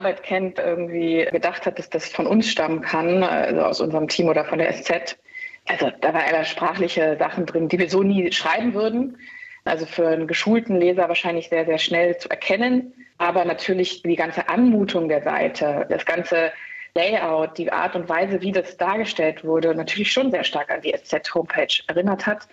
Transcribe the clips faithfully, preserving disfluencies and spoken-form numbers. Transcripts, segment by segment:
Arbeit kennt, irgendwie gedacht hat, dass das von uns stammen kann, also aus unserem Team oder von der S Z. Also da waren aber sprachliche Sachen drin, die wir so nie schreiben würden. Also für einen geschulten Leser wahrscheinlich sehr, sehr schnell zu erkennen. Aber natürlich die ganze Anmutung der Seite, das ganze Layout, die Art und Weise, wie das dargestellt wurde, natürlich schon sehr stark an die S Z-Homepage erinnert hat.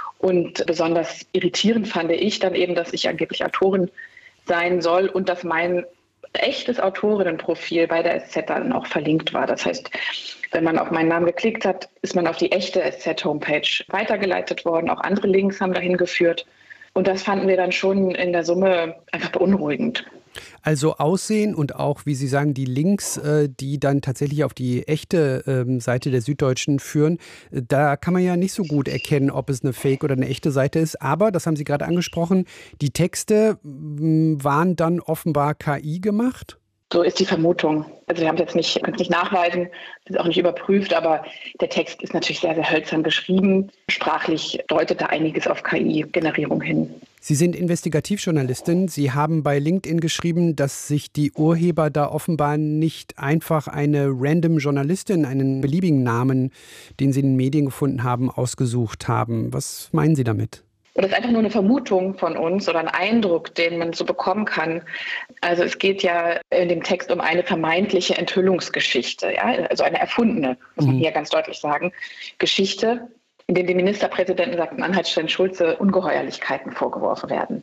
Und besonders irritierend fand ich dann eben, dass ich angeblich Autorin sein soll und dass mein echtes Autorinnenprofil bei der S Z dann auch verlinkt war. Das heißt, wenn man auf meinen Namen geklickt hat, ist man auf die echte S Z-Homepage weitergeleitet worden. Auch andere Links haben dahin geführt. Und das fanden wir dann schon in der Summe einfach beunruhigend. Also Aussehen und auch, wie Sie sagen, die Links, die dann tatsächlich auf die echte Seite der Süddeutschen führen, da kann man ja nicht so gut erkennen, ob es eine Fake oder eine echte Seite ist. Aber, das haben Sie gerade angesprochen, die Texte waren dann offenbar K I gemacht? So ist die Vermutung. Also wir haben es jetzt nicht, können es nicht nachweisen, das ist auch nicht überprüft, aber der Text ist natürlich sehr, sehr hölzern geschrieben. Sprachlich deutet da einiges auf K I-Generierung hin. Sie sind Investigativjournalistin. Sie haben bei LinkedIn geschrieben, dass sich die Urheber da offenbar nicht einfach eine random Journalistin, einen beliebigen Namen, den sie in den Medien gefunden haben, ausgesucht haben. Was meinen Sie damit? Und das ist einfach nur eine Vermutung von uns oder ein Eindruck, den man so bekommen kann. Also es geht ja in dem Text um eine vermeintliche Enthüllungsgeschichte, ja? Also eine erfundene, muss man hier ganz deutlich sagen, Geschichte, in dem dem Ministerpräsidenten Sachsen-Anhalt Schulze Ungeheuerlichkeiten vorgeworfen werden.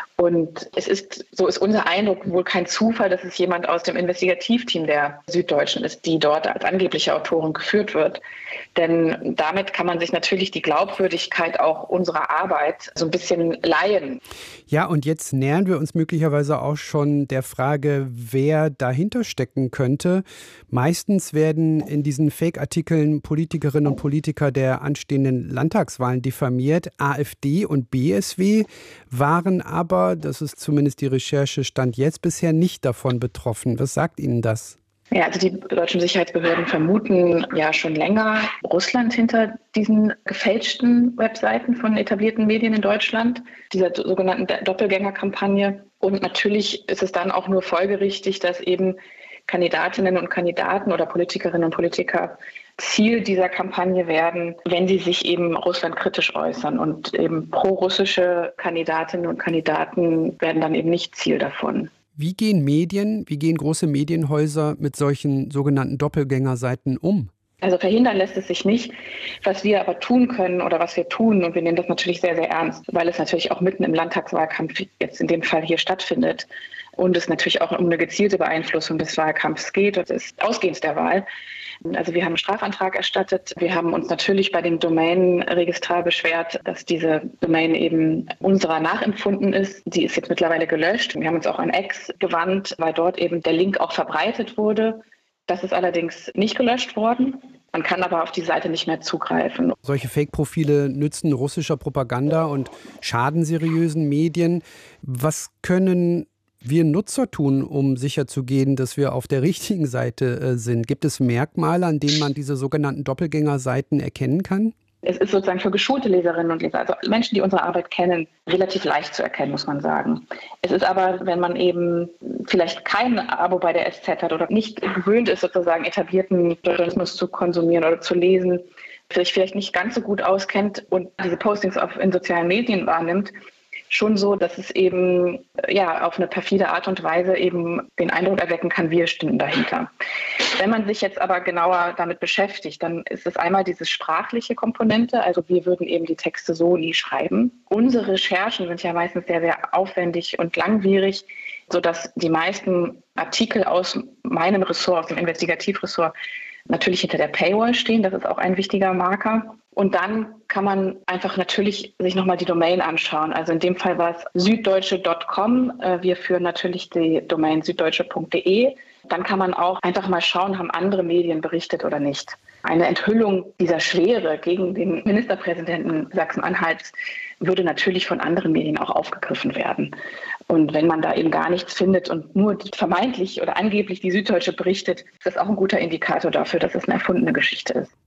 Und es ist, so ist unser Eindruck, wohl kein Zufall, dass es jemand aus dem Investigativteam der Süddeutschen ist, die dort als angebliche Autorin geführt wird. Denn damit kann man sich natürlich die Glaubwürdigkeit auch unserer Arbeit so ein bisschen leihen. Ja, und jetzt nähern wir uns möglicherweise auch schon der Frage, wer dahinter stecken könnte. Meistens werden in diesen Fake-Artikeln Politikerinnen und Politiker der anstehenden Landtagswahlen diffamiert. AfD und B S W waren aber, das ist zumindest die Recherche Stand jetzt, bisher nicht davon betroffen. Was sagt Ihnen das? Ja, also die deutschen Sicherheitsbehörden vermuten ja schon länger Russland hinter diesen gefälschten Webseiten von etablierten Medien in Deutschland, dieser sogenannten Doppelgängerkampagne. Und natürlich ist es dann auch nur folgerichtig, dass eben Kandidatinnen und Kandidaten oder Politikerinnen und Politiker Ziel dieser Kampagne werden, wenn sie sich eben russlandkritisch äußern. Und eben pro-russische Kandidatinnen und Kandidaten werden dann eben nicht Ziel davon. Wie gehen Medien, wie gehen große Medienhäuser mit solchen sogenannten Doppelgängerseiten um? Also verhindern lässt es sich nicht. Was wir aber tun können oder was wir tun, und wir nehmen das natürlich sehr, sehr ernst, weil es natürlich auch mitten im Landtagswahlkampf jetzt in dem Fall hier stattfindet und es natürlich auch um eine gezielte Beeinflussung des Wahlkampfs geht und des Ausgehens der Wahl. Also wir haben einen Strafantrag erstattet. Wir haben uns natürlich bei dem Domainregistrar beschwert, dass diese Domain eben unserer nachempfunden ist. Die ist jetzt mittlerweile gelöscht. Wir haben uns auch an X gewandt, weil dort eben der Link auch verbreitet wurde. Das ist allerdings nicht gelöscht worden. Man kann aber auf die Seite nicht mehr zugreifen. Solche Fake-Profile nützen russischer Propaganda und schaden seriösen Medien. Was können wir Nutzer tun, um sicherzugehen, dass wir auf der richtigen Seite äh, sind? Gibt es Merkmale, an denen man diese sogenannten Doppelgängerseiten erkennen kann? Es ist sozusagen für geschulte Leserinnen und Leser, also Menschen, die unsere Arbeit kennen, relativ leicht zu erkennen, muss man sagen. Es ist aber, wenn man eben vielleicht kein Abo bei der S Z hat oder nicht gewöhnt ist, sozusagen etablierten Journalismus zu konsumieren oder zu lesen, sich vielleicht nicht ganz so gut auskennt und diese Postings auf, in sozialen Medien wahrnimmt, schon so, dass es eben ja auf eine perfide Art und Weise eben den Eindruck erwecken kann, wir stünden dahinter. Wenn man sich jetzt aber genauer damit beschäftigt, dann ist es einmal diese sprachliche Komponente, also wir würden eben die Texte so nie schreiben. Unsere Recherchen sind ja meistens sehr, sehr aufwendig und langwierig, sodass die meisten Artikel aus meinem Ressort, aus dem Investigativressort, natürlich hinter der Paywall stehen. Das ist auch ein wichtiger Marker. Und dann kann man einfach natürlich sich nochmal die Domain anschauen. Also in dem Fall war es süddeutsche Punkt com. Wir führen natürlich die Domain süddeutsche Punkt de. Dann kann man auch einfach mal schauen, haben andere Medien berichtet oder nicht. Eine Enthüllung dieser Schwere gegen den Ministerpräsidenten Sachsen-Anhalts würde natürlich von anderen Medien auch aufgegriffen werden. Und wenn man da eben gar nichts findet und nur vermeintlich oder angeblich die Süddeutsche berichtet, ist das auch ein guter Indikator dafür, dass es eine erfundene Geschichte ist.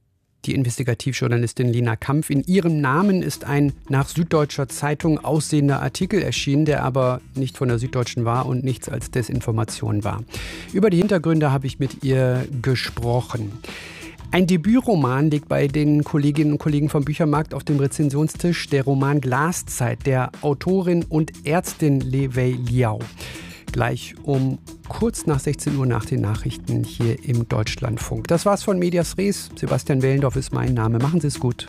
die Investigativjournalistin Lina Kampf. In ihrem Namen ist ein nach Süddeutscher Zeitung aussehender Artikel erschienen, der aber nicht von der Süddeutschen war und nichts als Desinformation war. Über die Hintergründe habe ich mit ihr gesprochen. Ein Debütroman liegt bei den Kolleginnen und Kollegen vom Büchermarkt auf dem Rezensionstisch, der Roman Glaszeit der Autorin und Ärztin Li Wei Liao. Gleich um kurz nach sechzehn Uhr nach den Nachrichten hier im Deutschlandfunk. Das war's von Medias Res. Sebastian Wellendorf ist mein Name. Machen Sie es gut.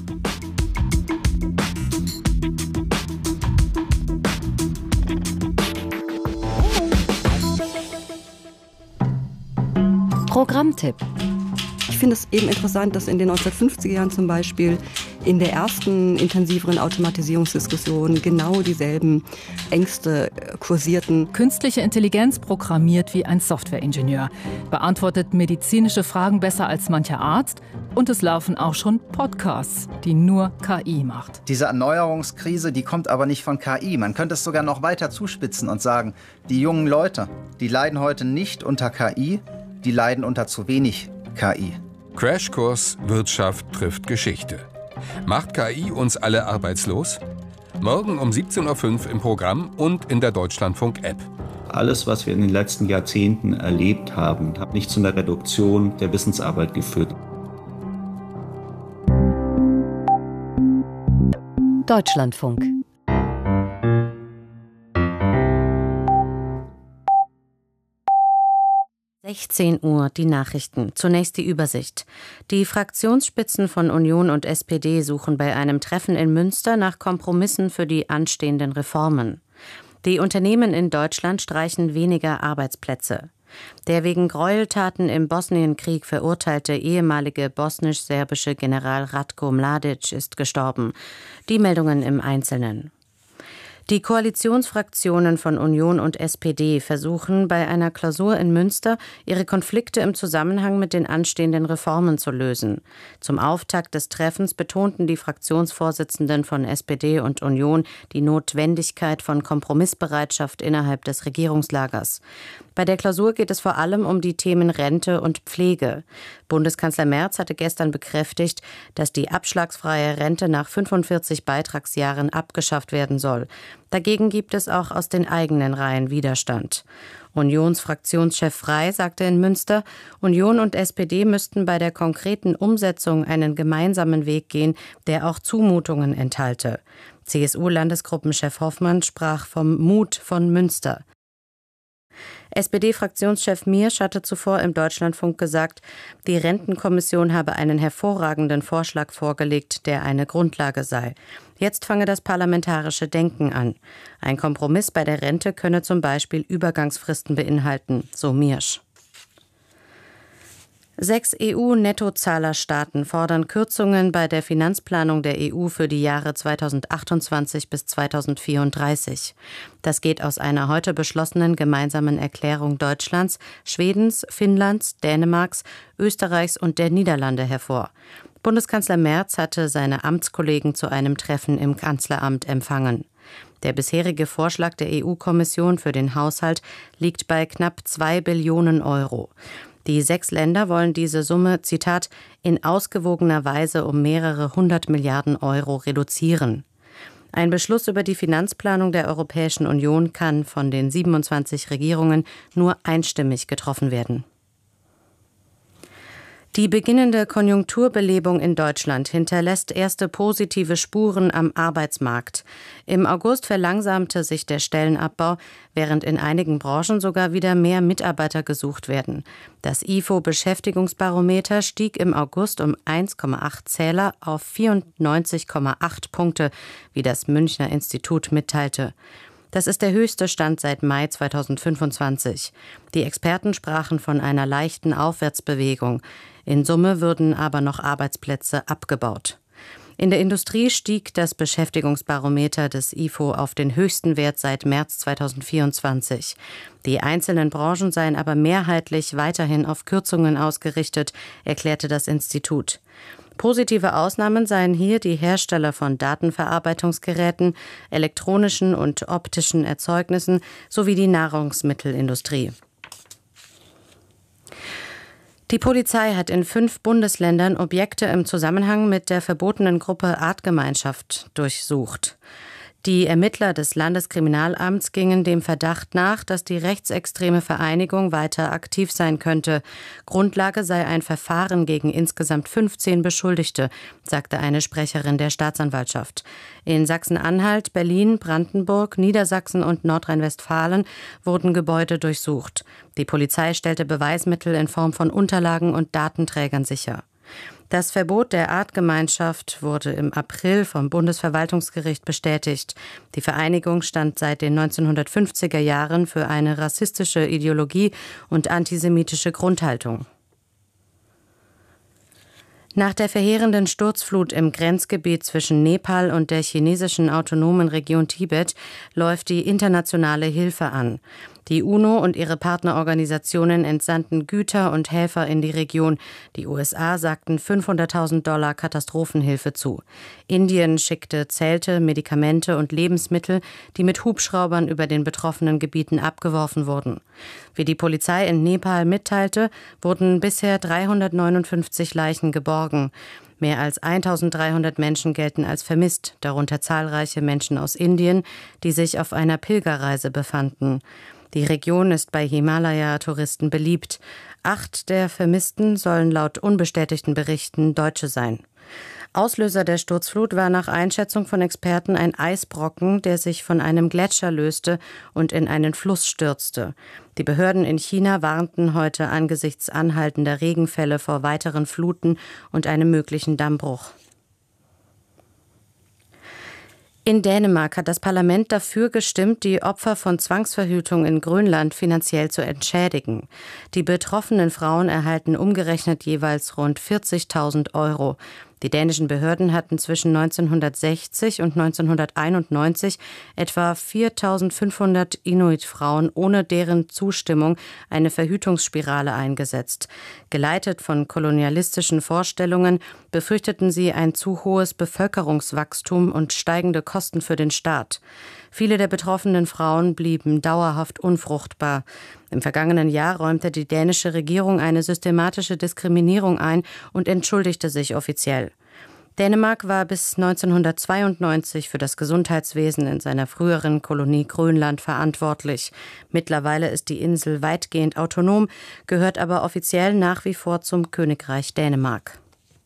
Programmtipp. Ich finde es eben interessant, dass in den neunzehnhundertfünfziger Jahren zum Beispiel in der ersten intensiveren Automatisierungsdiskussion genau dieselben Ängste kursierten. Künstliche Intelligenz programmiert wie ein Softwareingenieur, beantwortet medizinische Fragen besser als mancher Arzt und es laufen auch schon Podcasts, die nur K I macht. Diese Erneuerungskrise, die kommt aber nicht von K I. Man könnte es sogar noch weiter zuspitzen und sagen, die jungen Leute, die leiden heute nicht unter K I, die leiden unter zu wenig K I. Crashkurs Wirtschaft trifft Geschichte. Macht K I uns alle arbeitslos? Morgen um siebzehn Uhr fünf im Programm und in der Deutschlandfunk-App. Alles, was wir in den letzten Jahrzehnten erlebt haben, hat nicht zu einer Reduktion der Wissensarbeit geführt. Deutschlandfunk. sechzehn Uhr, die Nachrichten. Zunächst die Übersicht. Die Fraktionsspitzen von Union und S P D suchen bei einem Treffen in Münster nach Kompromissen für die anstehenden Reformen. Die Unternehmen in Deutschland streichen weniger Arbeitsplätze. Der wegen Gräueltaten im Bosnienkrieg verurteilte ehemalige bosnisch-serbische General Ratko Mladic ist gestorben. Die Meldungen im Einzelnen. Die Koalitionsfraktionen von Union und S P D versuchen bei einer Klausur in Münster, ihre Konflikte im Zusammenhang mit den anstehenden Reformen zu lösen. Zum Auftakt des Treffens betonten die Fraktionsvorsitzenden von S P D und Union die Notwendigkeit von Kompromissbereitschaft innerhalb des Regierungslagers. Bei der Klausur geht es vor allem um die Themen Rente und Pflege. Bundeskanzler Merz hatte gestern bekräftigt, dass die abschlagsfreie Rente nach fünfundvierzig Beitragsjahren abgeschafft werden soll. Dagegen gibt es auch aus den eigenen Reihen Widerstand. Unionsfraktionschef Frey sagte in Münster, Union und S P D müssten bei der konkreten Umsetzung einen gemeinsamen Weg gehen, der auch Zumutungen enthalte. C S U-Landesgruppenchef Hoffmann sprach vom Mut von Münster. S P D-Fraktionschef Miersch hatte zuvor im Deutschlandfunk gesagt, die Rentenkommission habe einen hervorragenden Vorschlag vorgelegt, der eine Grundlage sei. Jetzt fange das parlamentarische Denken an. Ein Kompromiss bei der Rente könne zum Beispiel Übergangsfristen beinhalten, so Miersch. Sechs E U-Nettozahlerstaaten fordern Kürzungen bei der Finanzplanung der E U für die Jahre zweitausendachtundzwanzig bis zweitausendvierunddreißig. Das geht aus einer heute beschlossenen gemeinsamen Erklärung Deutschlands, Schwedens, Finnlands, Dänemarks, Österreichs und der Niederlande hervor. Bundeskanzler Merz hatte seine Amtskollegen zu einem Treffen im Kanzleramt empfangen. Der bisherige Vorschlag der E U-Kommission für den Haushalt liegt bei knapp zwei Billionen Euro. Die sechs Länder wollen diese Summe, Zitat, in ausgewogener Weise um mehrere hundert Milliarden Euro reduzieren. Ein Beschluss über die Finanzplanung der Europäischen Union kann von den siebenundzwanzig Regierungen nur einstimmig getroffen werden. Die beginnende Konjunkturbelebung in Deutschland hinterlässt erste positive Spuren am Arbeitsmarkt. Im August verlangsamte sich der Stellenabbau, während in einigen Branchen sogar wieder mehr Mitarbeiter gesucht werden. Das I F O-Beschäftigungsbarometer stieg im August um eins Komma acht Zähler auf vierundneunzig Komma acht Punkte, wie das Münchner Institut mitteilte. Das ist der höchste Stand seit Mai zweitausendfünfundzwanzig. Die Experten sprachen von einer leichten Aufwärtsbewegung. In Summe würden aber noch Arbeitsplätze abgebaut. In der Industrie stieg das Beschäftigungsbarometer des I F O auf den höchsten Wert seit März zweitausendvierundzwanzig. Die einzelnen Branchen seien aber mehrheitlich weiterhin auf Kürzungen ausgerichtet, erklärte das Institut. Positive Ausnahmen seien hier die Hersteller von Datenverarbeitungsgeräten, elektronischen und optischen Erzeugnissen sowie die Nahrungsmittelindustrie. Die Polizei hat in fünf Bundesländern Objekte im Zusammenhang mit der verbotenen Gruppe Artgemeinschaft durchsucht. Die Ermittler des Landeskriminalamts gingen dem Verdacht nach, dass die rechtsextreme Vereinigung weiter aktiv sein könnte. Grundlage sei ein Verfahren gegen insgesamt fünfzehn Beschuldigte, sagte eine Sprecherin der Staatsanwaltschaft. In Sachsen-Anhalt, Berlin, Brandenburg, Niedersachsen und Nordrhein-Westfalen wurden Gebäude durchsucht. Die Polizei stellte Beweismittel in Form von Unterlagen und Datenträgern sicher. Das Verbot der Artgemeinschaft wurde im April vom Bundesverwaltungsgericht bestätigt. Die Vereinigung stand seit den neunzehnhundertfünfziger Jahren für eine rassistische Ideologie und antisemitische Grundhaltung. Nach der verheerenden Sturzflut im Grenzgebiet zwischen Nepal und der chinesischen autonomen Region Tibet läuft die internationale Hilfe an. Die UNO und ihre Partnerorganisationen entsandten Güter und Helfer in die Region. Die U S A sagten fünfhunderttausend Dollar Katastrophenhilfe zu. Indien schickte Zelte, Medikamente und Lebensmittel, die mit Hubschraubern über den betroffenen Gebieten abgeworfen wurden. Wie die Polizei in Nepal mitteilte, wurden bisher dreihundertneunundfünfzig Leichen geborgen. Mehr als eintausenddreihundert Menschen gelten als vermisst, darunter zahlreiche Menschen aus Indien, die sich auf einer Pilgerreise befanden. Die Region ist bei Himalaya-Touristen beliebt. Acht der Vermissten sollen laut unbestätigten Berichten Deutsche sein. Auslöser der Sturzflut war nach Einschätzung von Experten ein Eisbrocken, der sich von einem Gletscher löste und in einen Fluss stürzte. Die Behörden in China warnten heute angesichts anhaltender Regenfälle vor weiteren Fluten und einem möglichen Dammbruch. In Dänemark hat das Parlament dafür gestimmt, die Opfer von Zwangsverhütung in Grönland finanziell zu entschädigen. Die betroffenen Frauen erhalten umgerechnet jeweils rund vierzigtausend Euro. Die dänischen Behörden hatten zwischen neunzehnhundertsechzig und neunzehnhunderteinundneunzig etwa viertausendfünfhundert Inuit-Frauen ohne deren Zustimmung eine Verhütungsspirale eingesetzt. Geleitet von kolonialistischen Vorstellungen befürchteten sie ein zu hohes Bevölkerungswachstum und steigende Kosten für den Staat. Viele der betroffenen Frauen blieben dauerhaft unfruchtbar. Im vergangenen Jahr räumte die dänische Regierung eine systematische Diskriminierung ein und entschuldigte sich offiziell. Dänemark war bis neunzehnhundertzweiundneunzig für das Gesundheitswesen in seiner früheren Kolonie Grönland verantwortlich. Mittlerweile ist die Insel weitgehend autonom, gehört aber offiziell nach wie vor zum Königreich Dänemark.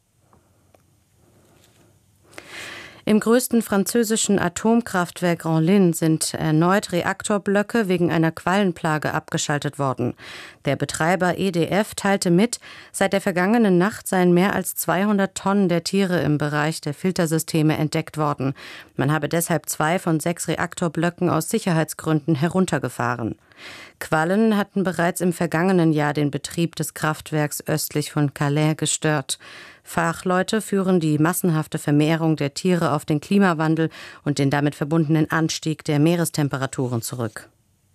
Im größten französischen Atomkraftwerk Grandlin sind erneut Reaktorblöcke wegen einer Quallenplage abgeschaltet worden. Der Betreiber E D F teilte mit, seit der vergangenen Nacht seien mehr als zweihundert Tonnen der Tiere im Bereich der Filtersysteme entdeckt worden. Man habe deshalb zwei von sechs Reaktorblöcken aus Sicherheitsgründen heruntergefahren. Quallen hatten bereits im vergangenen Jahr den Betrieb des Kraftwerks östlich von Calais gestört. Fachleute führen die massenhafte Vermehrung der Tiere auf den Klimawandel und den damit verbundenen Anstieg der Meerestemperaturen zurück.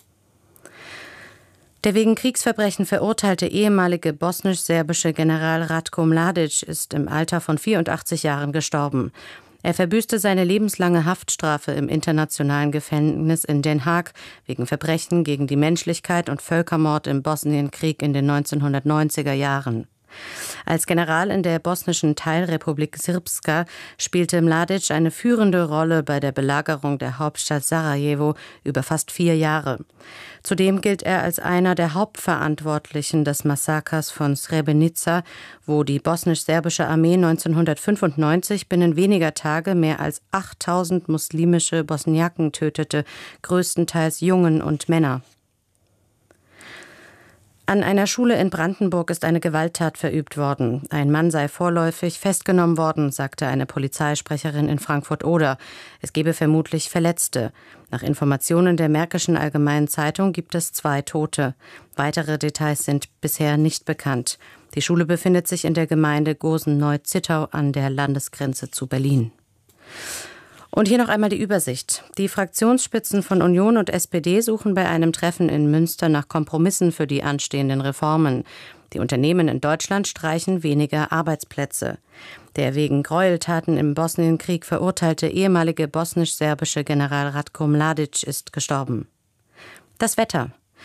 Der wegen Kriegsverbrechen verurteilte ehemalige bosnisch-serbische General Ratko Mladic ist im Alter von vierundachtzig Jahren gestorben. Er verbüßte seine lebenslange Haftstrafe im internationalen Gefängnis in Den Haag wegen Verbrechen gegen die Menschlichkeit und Völkermord im Bosnienkrieg in den neunzehnhundertneunziger Jahren. Als General in der bosnischen Teilrepublik Srpska spielte Mladic eine führende Rolle bei der Belagerung der Hauptstadt Sarajevo über fast vier Jahre. Zudem gilt er als einer der Hauptverantwortlichen des Massakers von Srebrenica, wo die bosnisch-serbische Armee neunzehnhundertfünfundneunzig binnen weniger Tage mehr als achttausend muslimische Bosniaken tötete, größtenteils Jungen und Männer. An einer Schule in Brandenburg ist eine Gewalttat verübt worden. Ein Mann sei vorläufig festgenommen worden, sagte eine Polizeisprecherin in Frankfurt-Oder. Es gebe vermutlich Verletzte. Nach Informationen der Märkischen Allgemeinen Zeitung gibt es zwei Tote. Weitere Details sind bisher nicht bekannt. Die Schule befindet sich in der Gemeinde Gosen-Neu-Zittau an der Landesgrenze zu Berlin. Und hier noch einmal die Übersicht. Die Fraktionsspitzen von Union und S P D suchen bei einem Treffen in Münster nach Kompromissen für die anstehenden Reformen. Die Unternehmen in Deutschland streichen weniger Arbeitsplätze. Der wegen Gräueltaten im Bosnienkrieg verurteilte ehemalige bosnisch-serbische General Ratko Mladic ist gestorben. Das Wetter.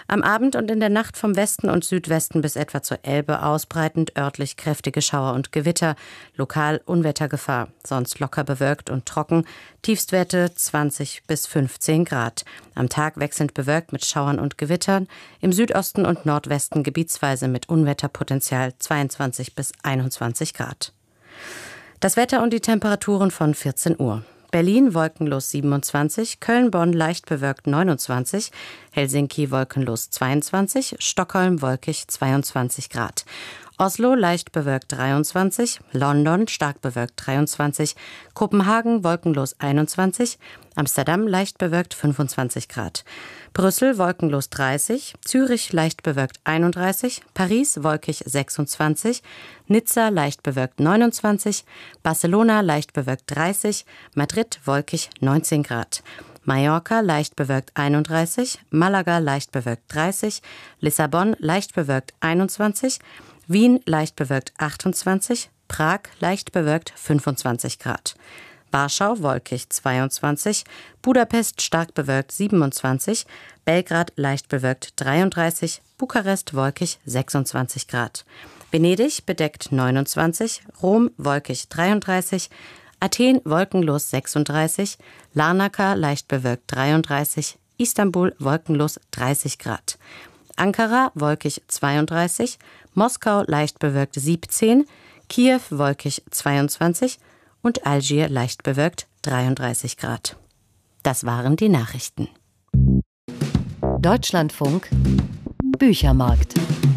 Am Abend und in der Nacht vom Westen und Südwesten bis etwa zur Elbe ausbreitend örtlich kräftige Schauer und Gewitter, lokal Unwettergefahr, sonst locker bewölkt und trocken, Tiefstwerte zwanzig bis fünfzehn Grad. Am Tag wechselnd bewölkt mit Schauern und Gewittern, im Südosten und Nordwesten gebietsweise mit Unwetterpotenzial zweiundzwanzig bis einundzwanzig Grad. Das Wetter und die Temperaturen von vierzehn Uhr. Berlin wolkenlos siebenundzwanzig, Köln-Bonn leicht bewölkt neunundzwanzig, Helsinki wolkenlos zweiundzwanzig, Stockholm wolkig zweiundzwanzig Grad. Oslo leicht bewölkt dreiundzwanzig, London stark bewölkt dreiundzwanzig, Kopenhagen wolkenlos einundzwanzig, Amsterdam leicht bewölkt fünfundzwanzig Grad. Brüssel wolkenlos dreißig, Zürich leicht bewölkt einunddreißig, Paris wolkig sechsundzwanzig, Nizza leicht bewölkt neunundzwanzig, Barcelona leicht bewölkt dreißig, Madrid wolkig neunzehn Grad. Mallorca leicht bewölkt einunddreißig, Malaga leicht bewölkt dreißig, Lissabon leicht bewölkt einundzwanzig, Wien leicht bewölkt achtundzwanzig, Prag leicht bewölkt fünfundzwanzig Grad. Warschau wolkig zweiundzwanzig, Budapest stark bewölkt siebenundzwanzig, Belgrad leicht bewölkt dreiunddreißig, Bukarest wolkig sechsundzwanzig Grad. Venedig bedeckt neunundzwanzig, Rom wolkig dreiunddreißig, Athen wolkenlos sechsunddreißig, Larnaca leicht bewölkt dreiunddreißig, Istanbul wolkenlos dreißig Grad. Ankara wolkig zweiunddreißig, Moskau leicht bewölkt siebzehn, Kiew wolkig zweiundzwanzig und Algier leicht bewölkt dreiunddreißig Grad. Das waren die Nachrichten. Deutschlandfunk Büchermarkt.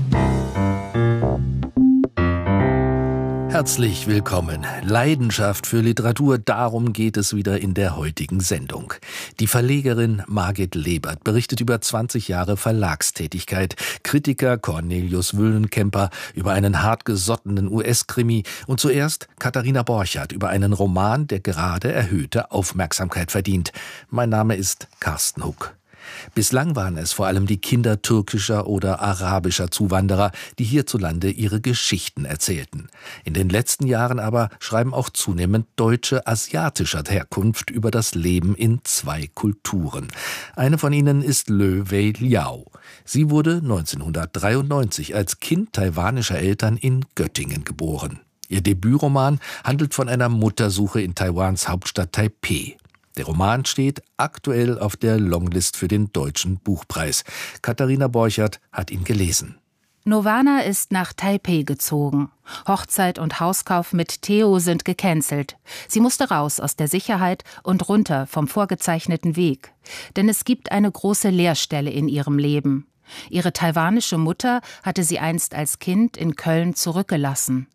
Herzlich willkommen. Leidenschaft für Literatur, darum geht es wieder in der heutigen Sendung. Die Verlegerin Margit Lebert berichtet über zwanzig Jahre Verlagstätigkeit, Kritiker Cornelius Wüllenkemper über einen hartgesottenen U S-Krimi und zuerst Katharina Borchardt über einen Roman, der gerade erhöhte Aufmerksamkeit verdient. Mein Name ist Carsten Huck. Bislang waren es vor allem die Kinder türkischer oder arabischer Zuwanderer, die hierzulande ihre Geschichten erzählten. In den letzten Jahren aber schreiben auch zunehmend Deutsche asiatischer Herkunft über das Leben in zwei Kulturen. Eine von ihnen ist Lö Wei Liao. Sie wurde neunzehnhundertdreiundneunzig als Kind taiwanischer Eltern in Göttingen geboren. Ihr Debütroman handelt von einer Muttersuche in Taiwans Hauptstadt Taipeh. Der Roman steht aktuell auf der Longlist für den Deutschen Buchpreis. Katharina Borchardt hat ihn gelesen. Novana ist nach Taipeh gezogen. Hochzeit und Hauskauf mit Theo sind gecancelt. Sie musste raus aus der Sicherheit und runter vom vorgezeichneten Weg. Denn es gibt eine große Leerstelle in ihrem Leben. Ihre taiwanische Mutter hatte sie einst als Kind in Köln zurückgelassen.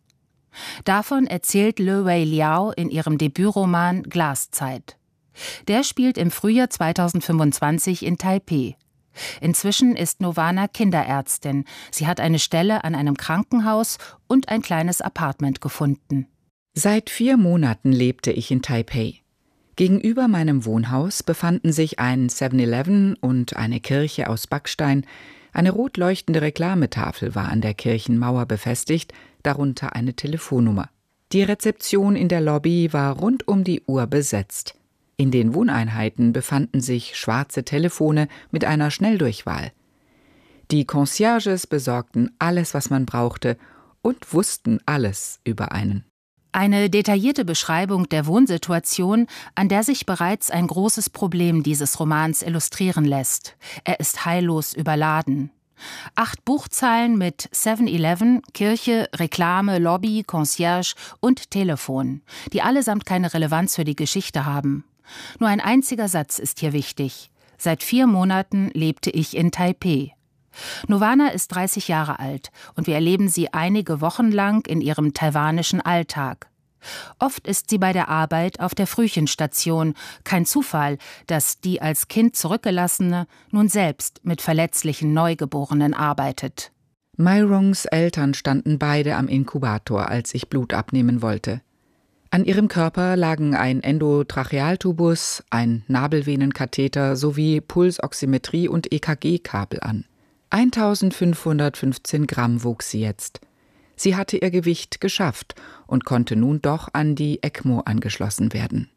Davon erzählt Lö Wei Liao in ihrem Debütroman Glaszeit. Der spielt im Frühjahr zweitausendfünfundzwanzig in Taipeh. Inzwischen ist Novana Kinderärztin. Sie hat eine Stelle an einem Krankenhaus und ein kleines Appartement gefunden. Seit vier Monaten lebte ich in Taipeh. Gegenüber meinem Wohnhaus befanden sich ein seven eleven und eine Kirche aus Backstein. Eine rot leuchtende Reklametafel war an der Kirchenmauer befestigt, darunter eine Telefonnummer. Die Rezeption in der Lobby war rund um die Uhr besetzt. In den Wohneinheiten befanden sich schwarze Telefone mit einer Schnelldurchwahl. Die Concierges besorgten alles, was man brauchte, und wussten alles über einen. Eine detaillierte Beschreibung der Wohnsituation, an der sich bereits ein großes Problem dieses Romans illustrieren lässt. Er ist heillos überladen. Acht Buchzeilen mit seven eleven, Kirche, Reklame, Lobby, Concierge und Telefon, die allesamt keine Relevanz für die Geschichte haben. Nur ein einziger Satz ist hier wichtig. Seit vier Monaten lebte ich in Taipeh. Novana ist dreißig Jahre alt und wir erleben sie einige Wochen lang in ihrem taiwanischen Alltag. Oft ist sie bei der Arbeit auf der Frühchenstation. Kein Zufall, dass die als Kind Zurückgelassene nun selbst mit verletzlichen Neugeborenen arbeitet. Myrongs Eltern standen beide am Inkubator, als ich Blut abnehmen wollte. An ihrem Körper lagen ein Endotrachealtubus, ein Nabelvenenkatheter sowie Pulsoximetrie- und E K G-Kabel an. eintausendfünfhundertfünfzehn Gramm wog sie jetzt. Sie hatte ihr Gewicht geschafft und konnte nun doch an die ECMO angeschlossen werden.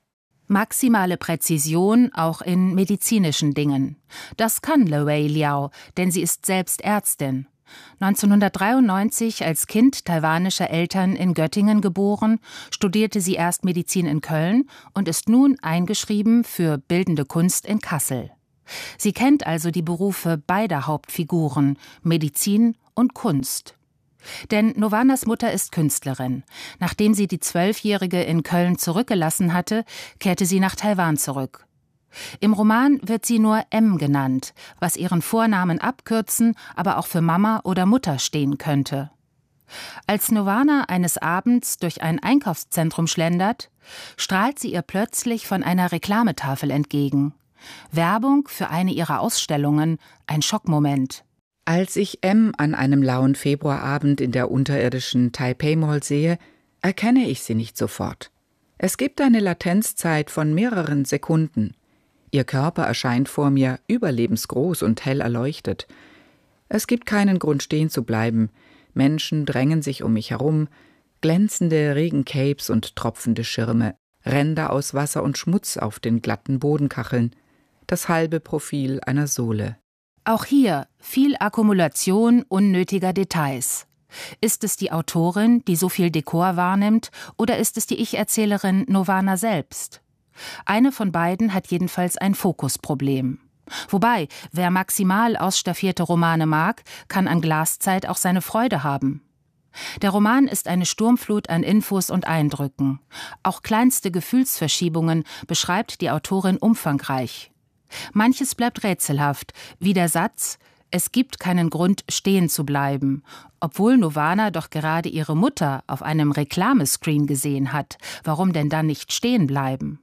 Maximale Präzision auch in medizinischen Dingen. Das kann Le Wei Liao, denn sie ist selbst Ärztin. neunzehnhundertdreiundneunzig als Kind taiwanischer Eltern in Göttingen geboren, studierte sie erst Medizin in Köln und ist nun eingeschrieben für Bildende Kunst in Kassel. Sie kennt also die Berufe beider Hauptfiguren, Medizin und Kunst. Denn Novanas Mutter ist Künstlerin. Nachdem sie die Zwölfjährige in Köln zurückgelassen hatte, kehrte sie nach Taiwan zurück. Im Roman wird sie nur M genannt, was ihren Vornamen abkürzen, aber auch für Mama oder Mutter stehen könnte. Als Novana eines Abends durch ein Einkaufszentrum schlendert, strahlt sie ihr plötzlich von einer Reklametafel entgegen. Werbung für eine ihrer Ausstellungen, ein Schockmoment. Als ich M an einem lauen Februarabend in der unterirdischen Taipei Mall sehe, erkenne ich sie nicht sofort. Es gibt eine Latenzzeit von mehreren Sekunden. Ihr Körper erscheint vor mir überlebensgroß und hell erleuchtet. Es gibt keinen Grund, stehen zu bleiben. Menschen drängen sich um mich herum, glänzende Regencapes und tropfende Schirme, Ränder aus Wasser und Schmutz auf den glatten Bodenkacheln, das halbe Profil einer Sohle. Auch hier viel Akkumulation unnötiger Details. Ist es die Autorin, die so viel Dekor wahrnimmt, oder ist es die Ich-Erzählerin Novana selbst? Eine von beiden hat jedenfalls ein Fokusproblem. Wobei, wer maximal ausstaffierte Romane mag, kann an Glaszeit auch seine Freude haben. Der Roman ist eine Sturmflut an Infos und Eindrücken. Auch kleinste Gefühlsverschiebungen beschreibt die Autorin umfangreich. Manches bleibt rätselhaft, wie der Satz, es gibt keinen Grund, stehen zu bleiben, obwohl Novana doch gerade ihre Mutter auf einem Reklamescreen gesehen hat. Warum denn dann nicht stehen bleiben?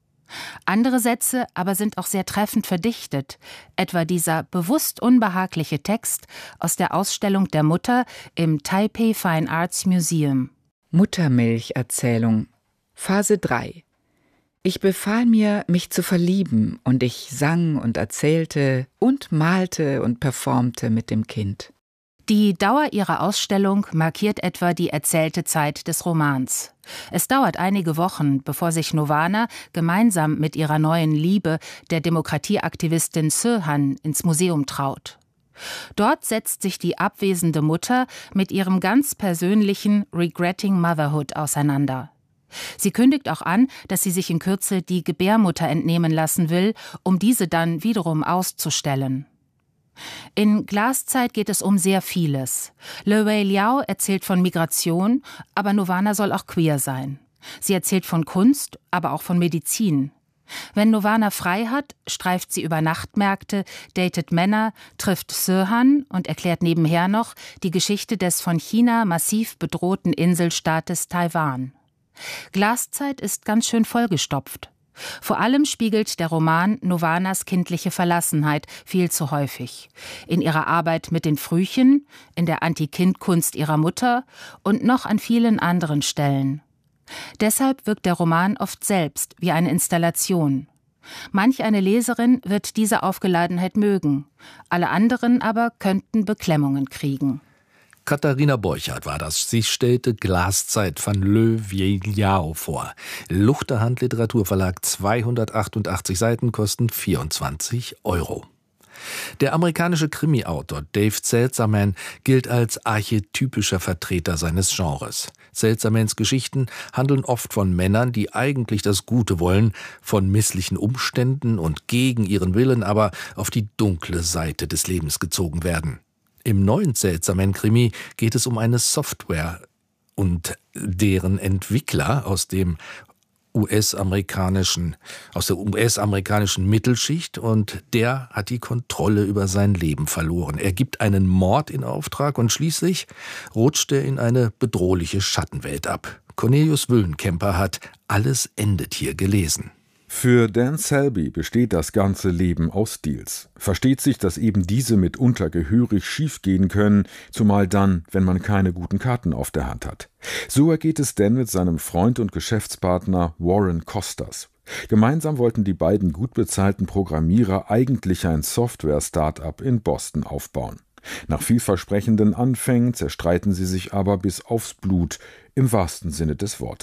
Andere Sätze aber sind auch sehr treffend verdichtet, etwa dieser bewusst unbehagliche Text aus der Ausstellung der Mutter im Taipei Fine Arts Museum. Muttermilcherzählung, Phase drei. Ich befahl mir, mich zu verlieben, und ich sang und erzählte und malte und performte mit dem Kind. Die Dauer ihrer Ausstellung markiert etwa die erzählte Zeit des Romans. Es dauert einige Wochen, bevor sich Novana gemeinsam mit ihrer neuen Liebe, der Demokratieaktivistin Se-Han, ins Museum traut. Dort setzt sich die abwesende Mutter mit ihrem ganz persönlichen Regretting Motherhood auseinander. Sie kündigt auch an, dass sie sich in Kürze die Gebärmutter entnehmen lassen will, um diese dann wiederum auszustellen. In Glaszeit geht es um sehr vieles. Le Wei Liao erzählt von Migration, aber Novana soll auch queer sein. Sie erzählt von Kunst, aber auch von Medizin. Wenn Novana frei hat, streift sie über Nachtmärkte, datet Männer, trifft Se-Han und erklärt nebenher noch die Geschichte des von China massiv bedrohten Inselstaates Taiwan. Glaszeit ist ganz schön vollgestopft. Vor allem spiegelt der Roman Novanas kindliche Verlassenheit viel zu häufig. In ihrer Arbeit mit den Frühchen, in der Anti-Kind-Kunst ihrer Mutter und noch an vielen anderen Stellen. Deshalb wirkt der Roman oft selbst wie eine Installation. Manch eine Leserin wird diese Aufgeladenheit mögen, alle anderen aber könnten Beklemmungen kriegen. Katharina Borchardt war das. Sie stellte Glaszeit von Le Wei Liao vor. Luchterhand Literaturverlag, zweihundertachtundachtzig Seiten, kosten vierundzwanzig Euro. Der amerikanische Krimi-Autor Dave Zeltzerman gilt als archetypischer Vertreter seines Genres. Zeltzermans Geschichten handeln oft von Männern, die eigentlich das Gute wollen, von misslichen Umständen und gegen ihren Willen aber auf die dunkle Seite des Lebens gezogen werden. Im neuen Zeltzerman-Krimi geht es um eine Software und deren Entwickler aus dem U S-amerikanischen, aus der U S-amerikanischen Mittelschicht, und der hat die Kontrolle über sein Leben verloren. Er gibt einen Mord in Auftrag und schließlich rutscht er in eine bedrohliche Schattenwelt ab. Cornelius Wüllenkemper hat Alles endet hier gelesen. Für Dan Selby besteht das ganze Leben aus Deals. Versteht sich, dass eben diese mitunter gehörig schiefgehen können, zumal dann, wenn man keine guten Karten auf der Hand hat. So ergeht es Dan mit seinem Freund und Geschäftspartner Warren Costas. Gemeinsam wollten die beiden gut bezahlten Programmierer eigentlich ein Software-Startup in Boston aufbauen. Nach vielversprechenden Anfängen zerstreiten sie sich aber bis aufs Blut, im wahrsten Sinne des Wortes.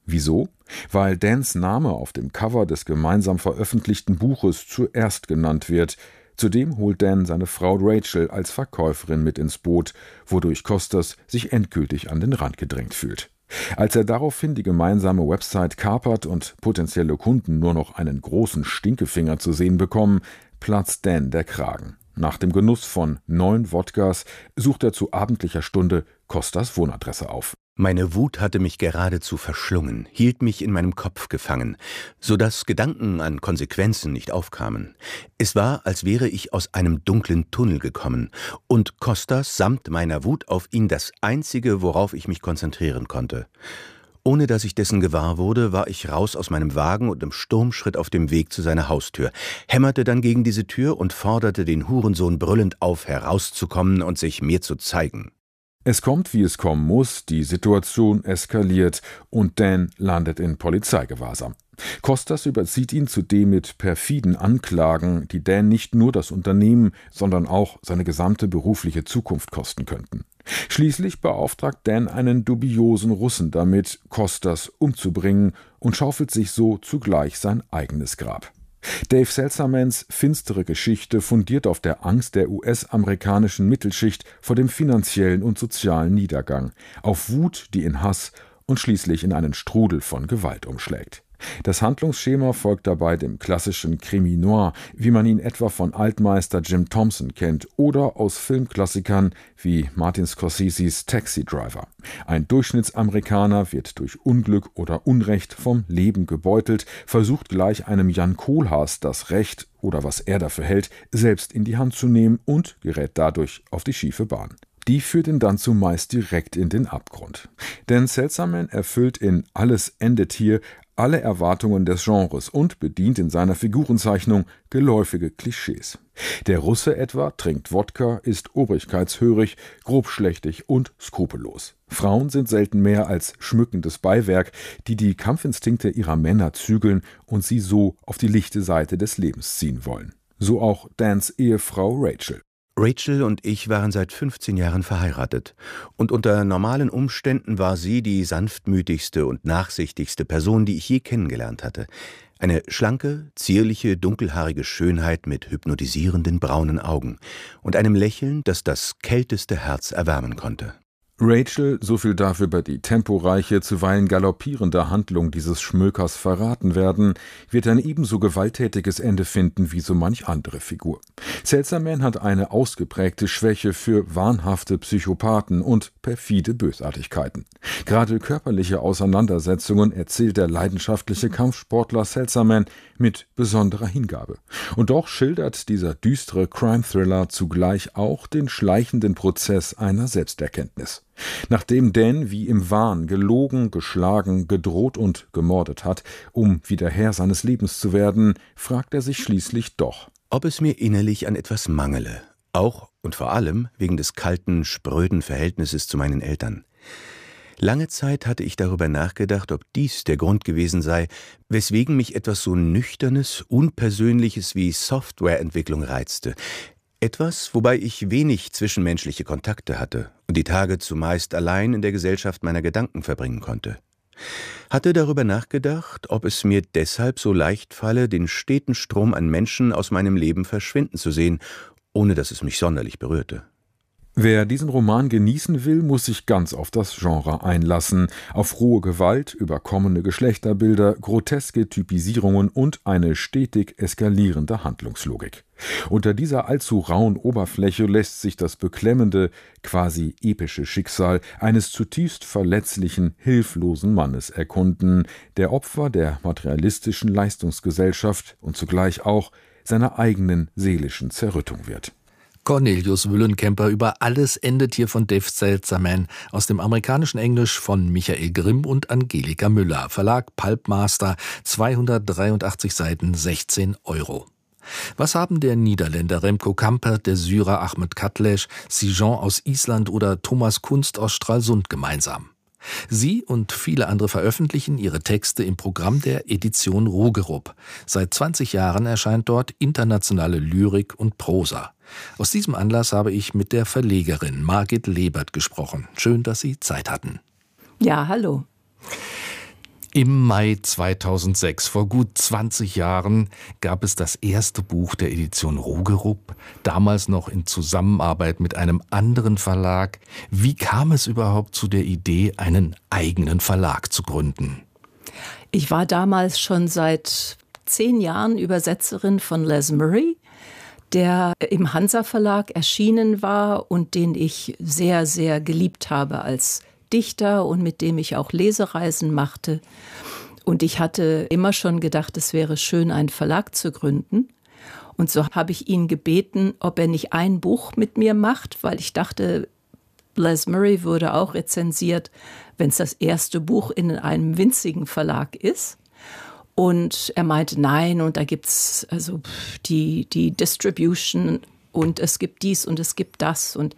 Wieso? Weil Dans Name auf dem Cover des gemeinsam veröffentlichten Buches zuerst genannt wird. Zudem holt Dan seine Frau Rachel als Verkäuferin mit ins Boot, wodurch Costas sich endgültig an den Rand gedrängt fühlt. Als er daraufhin die gemeinsame Website kapert und potenzielle Kunden nur noch einen großen Stinkefinger zu sehen bekommen, platzt Dan der Kragen. Nach dem Genuss von neun Wodkas sucht er zu abendlicher Stunde Costas Wohnadresse auf. Meine Wut hatte mich geradezu verschlungen, hielt mich in meinem Kopf gefangen, sodass Gedanken an Konsequenzen nicht aufkamen. Es war, als wäre ich aus einem dunklen Tunnel gekommen und Costas samt meiner Wut auf ihn das Einzige, worauf ich mich konzentrieren konnte. Ohne dass ich dessen gewahr wurde, war ich raus aus meinem Wagen und im Sturmschritt auf dem Weg zu seiner Haustür, hämmerte dann gegen diese Tür und forderte den Hurensohn brüllend auf, herauszukommen und sich mir zu zeigen. Es kommt, wie es kommen muss, die Situation eskaliert und Dan landet in Polizeigewahrsam. Costas überzieht ihn zudem mit perfiden Anklagen, die Dan nicht nur das Unternehmen, sondern auch seine gesamte berufliche Zukunft kosten könnten. Schließlich beauftragt Dan einen dubiosen Russen damit, Costas umzubringen und schaufelt sich so zugleich sein eigenes Grab. Dave Seltzermans finstere Geschichte fundiert auf der Angst der U S-amerikanischen Mittelschicht vor dem finanziellen und sozialen Niedergang, auf Wut, die in Hass und schließlich in einen Strudel von Gewalt umschlägt. Das Handlungsschema folgt dabei dem klassischen Krimi Noir, wie man ihn etwa von Altmeister Jim Thompson kennt oder aus Filmklassikern wie Martin Scorseses Taxi Driver. Ein Durchschnittsamerikaner wird durch Unglück oder Unrecht vom Leben gebeutelt, versucht gleich einem Jan Kohlhaas das Recht oder was er dafür hält, selbst in die Hand zu nehmen und gerät dadurch auf die schiefe Bahn. Die führt ihn dann zumeist direkt in den Abgrund. Denn Seltzerman erfüllt in Alles endet hier alle Erwartungen des Genres und bedient in seiner Figurenzeichnung geläufige Klischees. Der Russe etwa trinkt Wodka, ist obrigkeitshörig, grobschlächtig und skrupellos. Frauen sind selten mehr als schmückendes Beiwerk, die die Kampfinstinkte ihrer Männer zügeln und sie so auf die lichte Seite des Lebens ziehen wollen. So auch Dans Ehefrau Rachel. Rachel und ich waren seit fünfzehn Jahren verheiratet und unter normalen Umständen war sie die sanftmütigste und nachsichtigste Person, die ich je kennengelernt hatte. Eine schlanke, zierliche, dunkelhaarige Schönheit mit hypnotisierenden braunen Augen und einem Lächeln, das das kälteste Herz erwärmen konnte. Rachel, so viel darf über die temporeiche, zuweilen galoppierende Handlung dieses Schmökers verraten werden, wird ein ebenso gewalttätiges Ende finden wie so manch andere Figur. Seltzerman hat eine ausgeprägte Schwäche für wahnhafte Psychopathen und perfide Bösartigkeiten. Gerade körperliche Auseinandersetzungen erzählt der leidenschaftliche Kampfsportler Seltzerman mit besonderer Hingabe. Und doch schildert dieser düstere Crime-Thriller zugleich auch den schleichenden Prozess einer Selbsterkenntnis. Nachdem Dan wie im Wahn gelogen, geschlagen, gedroht und gemordet hat, um wieder Herr seines Lebens zu werden, fragt er sich schließlich doch, ob es mir innerlich an etwas mangele, auch und vor allem wegen des kalten, spröden Verhältnisses zu meinen Eltern. Lange Zeit hatte ich darüber nachgedacht, ob dies der Grund gewesen sei, weswegen mich etwas so Nüchternes, Unpersönliches wie Softwareentwicklung reizte. Etwas, wobei ich wenig zwischenmenschliche Kontakte hatte und die Tage zumeist allein in der Gesellschaft meiner Gedanken verbringen konnte. Hatte darüber nachgedacht, ob es mir deshalb so leicht falle, den steten Strom an Menschen aus meinem Leben verschwinden zu sehen, ohne dass es mich sonderlich berührte. Wer diesen Roman genießen will, muss sich ganz auf das Genre einlassen, auf rohe Gewalt, überkommene Geschlechterbilder, groteske Typisierungen und eine stetig eskalierende Handlungslogik. Unter dieser allzu rauen Oberfläche lässt sich das beklemmende, quasi epische Schicksal eines zutiefst verletzlichen, hilflosen Mannes erkunden, der Opfer der materialistischen Leistungsgesellschaft und zugleich auch seiner eigenen seelischen Zerrüttung wird. Cornelius Wüllenkemper über Alles endet hier von Dave Seltzerman aus dem amerikanischen Englisch von Michael Grimm und Angelika Müller. Verlag Pulpmaster, zweihundertdreiundachtzig Seiten, sechzehn Euro. Was haben der Niederländer Remco Kampert, der Syrer Ahmed Katleş, Sijan aus Island oder Thomas Kunst aus Stralsund gemeinsam? Sie und viele andere veröffentlichen ihre Texte im Programm der Edition Rugerup. Seit zwanzig Jahren erscheint dort internationale Lyrik und Prosa. Aus diesem Anlass habe ich mit der Verlegerin Margit Lebert gesprochen. Schön, dass Sie Zeit hatten. Ja, hallo. Im Mai zweitausendsechs, vor gut zwanzig Jahren, gab es das erste Buch der Edition Rugerup, damals noch in Zusammenarbeit mit einem anderen Verlag. Wie kam es überhaupt zu der Idee, einen eigenen Verlag zu gründen? Ich war damals schon seit zehn Jahren Übersetzerin von Les Murray, der im Hansa Verlag erschienen war und den ich sehr, sehr geliebt habe als Dichter und mit dem ich auch Lesereisen machte. Und ich hatte immer schon gedacht, es wäre schön, einen Verlag zu gründen. Und so habe ich ihn gebeten, ob er nicht ein Buch mit mir macht, weil ich dachte, Les Murray würde auch rezensiert, wenn es das erste Buch in einem winzigen Verlag ist. Und er meinte, nein, und da gibt es also die, die Distribution und es gibt dies und es gibt das und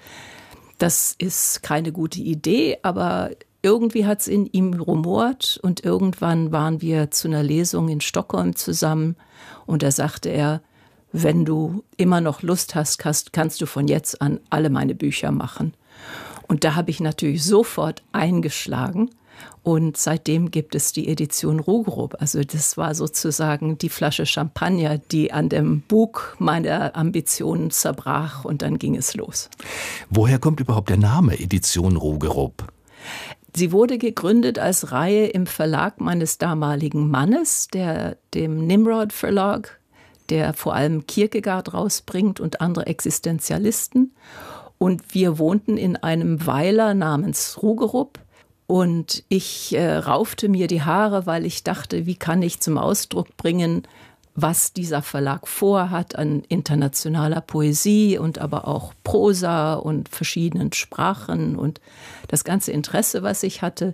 das ist keine gute Idee, aber irgendwie hat es in ihm rumort und irgendwann waren wir zu einer Lesung in Stockholm zusammen und da sagte er, wenn du immer noch Lust hast, kannst, kannst du von jetzt an alle meine Bücher machen. Und da habe ich natürlich sofort eingeschlagen und seitdem gibt es die Edition Rugerup. Also das war sozusagen die Flasche Champagner, die an dem Bug meiner Ambitionen zerbrach und dann ging es los. Woher kommt überhaupt der Name Edition Rugerup? Sie wurde gegründet als Reihe im Verlag meines damaligen Mannes, der, dem Nimrod Verlag, der vor allem Kierkegaard rausbringt und andere Existenzialisten. Und wir wohnten in einem Weiler namens Rugerup. Und ich äh, raufte mir die Haare, weil ich dachte, wie kann ich zum Ausdruck bringen, was dieser Verlag vorhat an internationaler Poesie und aber auch Prosa und verschiedenen Sprachen und das ganze Interesse, was ich hatte.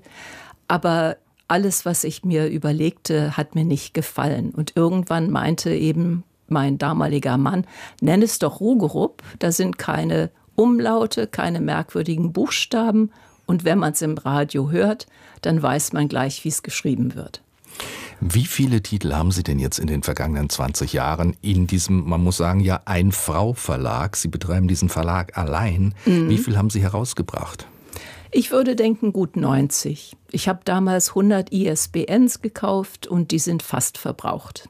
Aber alles, was ich mir überlegte, hat mir nicht gefallen. Und irgendwann meinte eben mein damaliger Mann, nenn es doch Rugerup, da sind keine Umlaute, keine merkwürdigen Buchstaben. Und wenn man es im Radio hört, dann weiß man gleich, wie es geschrieben wird. Wie viele Titel haben Sie denn jetzt in den vergangenen zwanzig Jahren in diesem, man muss sagen, ja Ein-Frau-Verlag? Sie betreiben diesen Verlag allein. Mhm. Wie viel haben Sie herausgebracht? Ich würde denken, gut neunzig. Ich habe damals hundert I S B Ns gekauft und die sind fast verbraucht.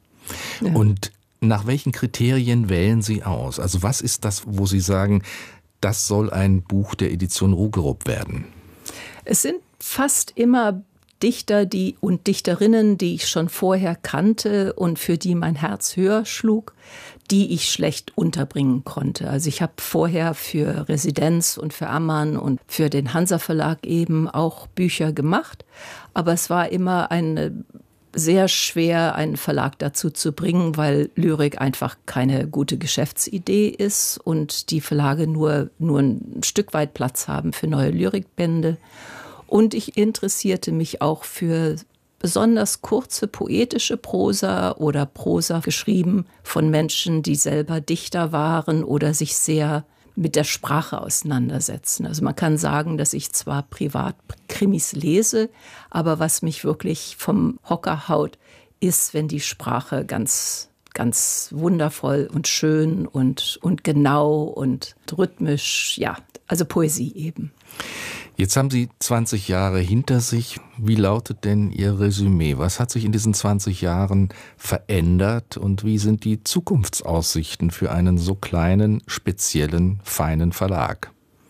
Ja. Und nach welchen Kriterien wählen Sie aus? Also was ist das, wo Sie sagen, das soll ein Buch der Edition Rugerup werden? Es sind fast immer Dichter die, und Dichterinnen, die ich schon vorher kannte und für die mein Herz höher schlug, die ich schlecht unterbringen konnte. Also ich habe vorher für Residenz und für Ammann und für den Hansa Verlag eben auch Bücher gemacht. Aber es war immer eine sehr schwer, einen Verlag dazu zu bringen, weil Lyrik einfach keine gute Geschäftsidee ist und die Verlage nur, nur ein Stück weit Platz haben für neue Lyrikbände. Und ich interessierte mich auch für besonders kurze poetische Prosa oder Prosa geschrieben von Menschen, die selber Dichter waren oder sich sehr mit der Sprache auseinandersetzen. Also man kann sagen, dass ich zwar privat Krimis lese, aber was mich wirklich vom Hocker haut, ist, wenn die Sprache ganz, ganz wundervoll und schön und, und genau und rhythmisch, ja, also Poesie eben. Jetzt haben Sie zwanzig Jahre hinter sich. Wie lautet denn Ihr Resümee? Was hat sich in diesen zwanzig Jahren verändert und wie sind die Zukunftsaussichten für einen so kleinen, speziellen, feinen Verlag?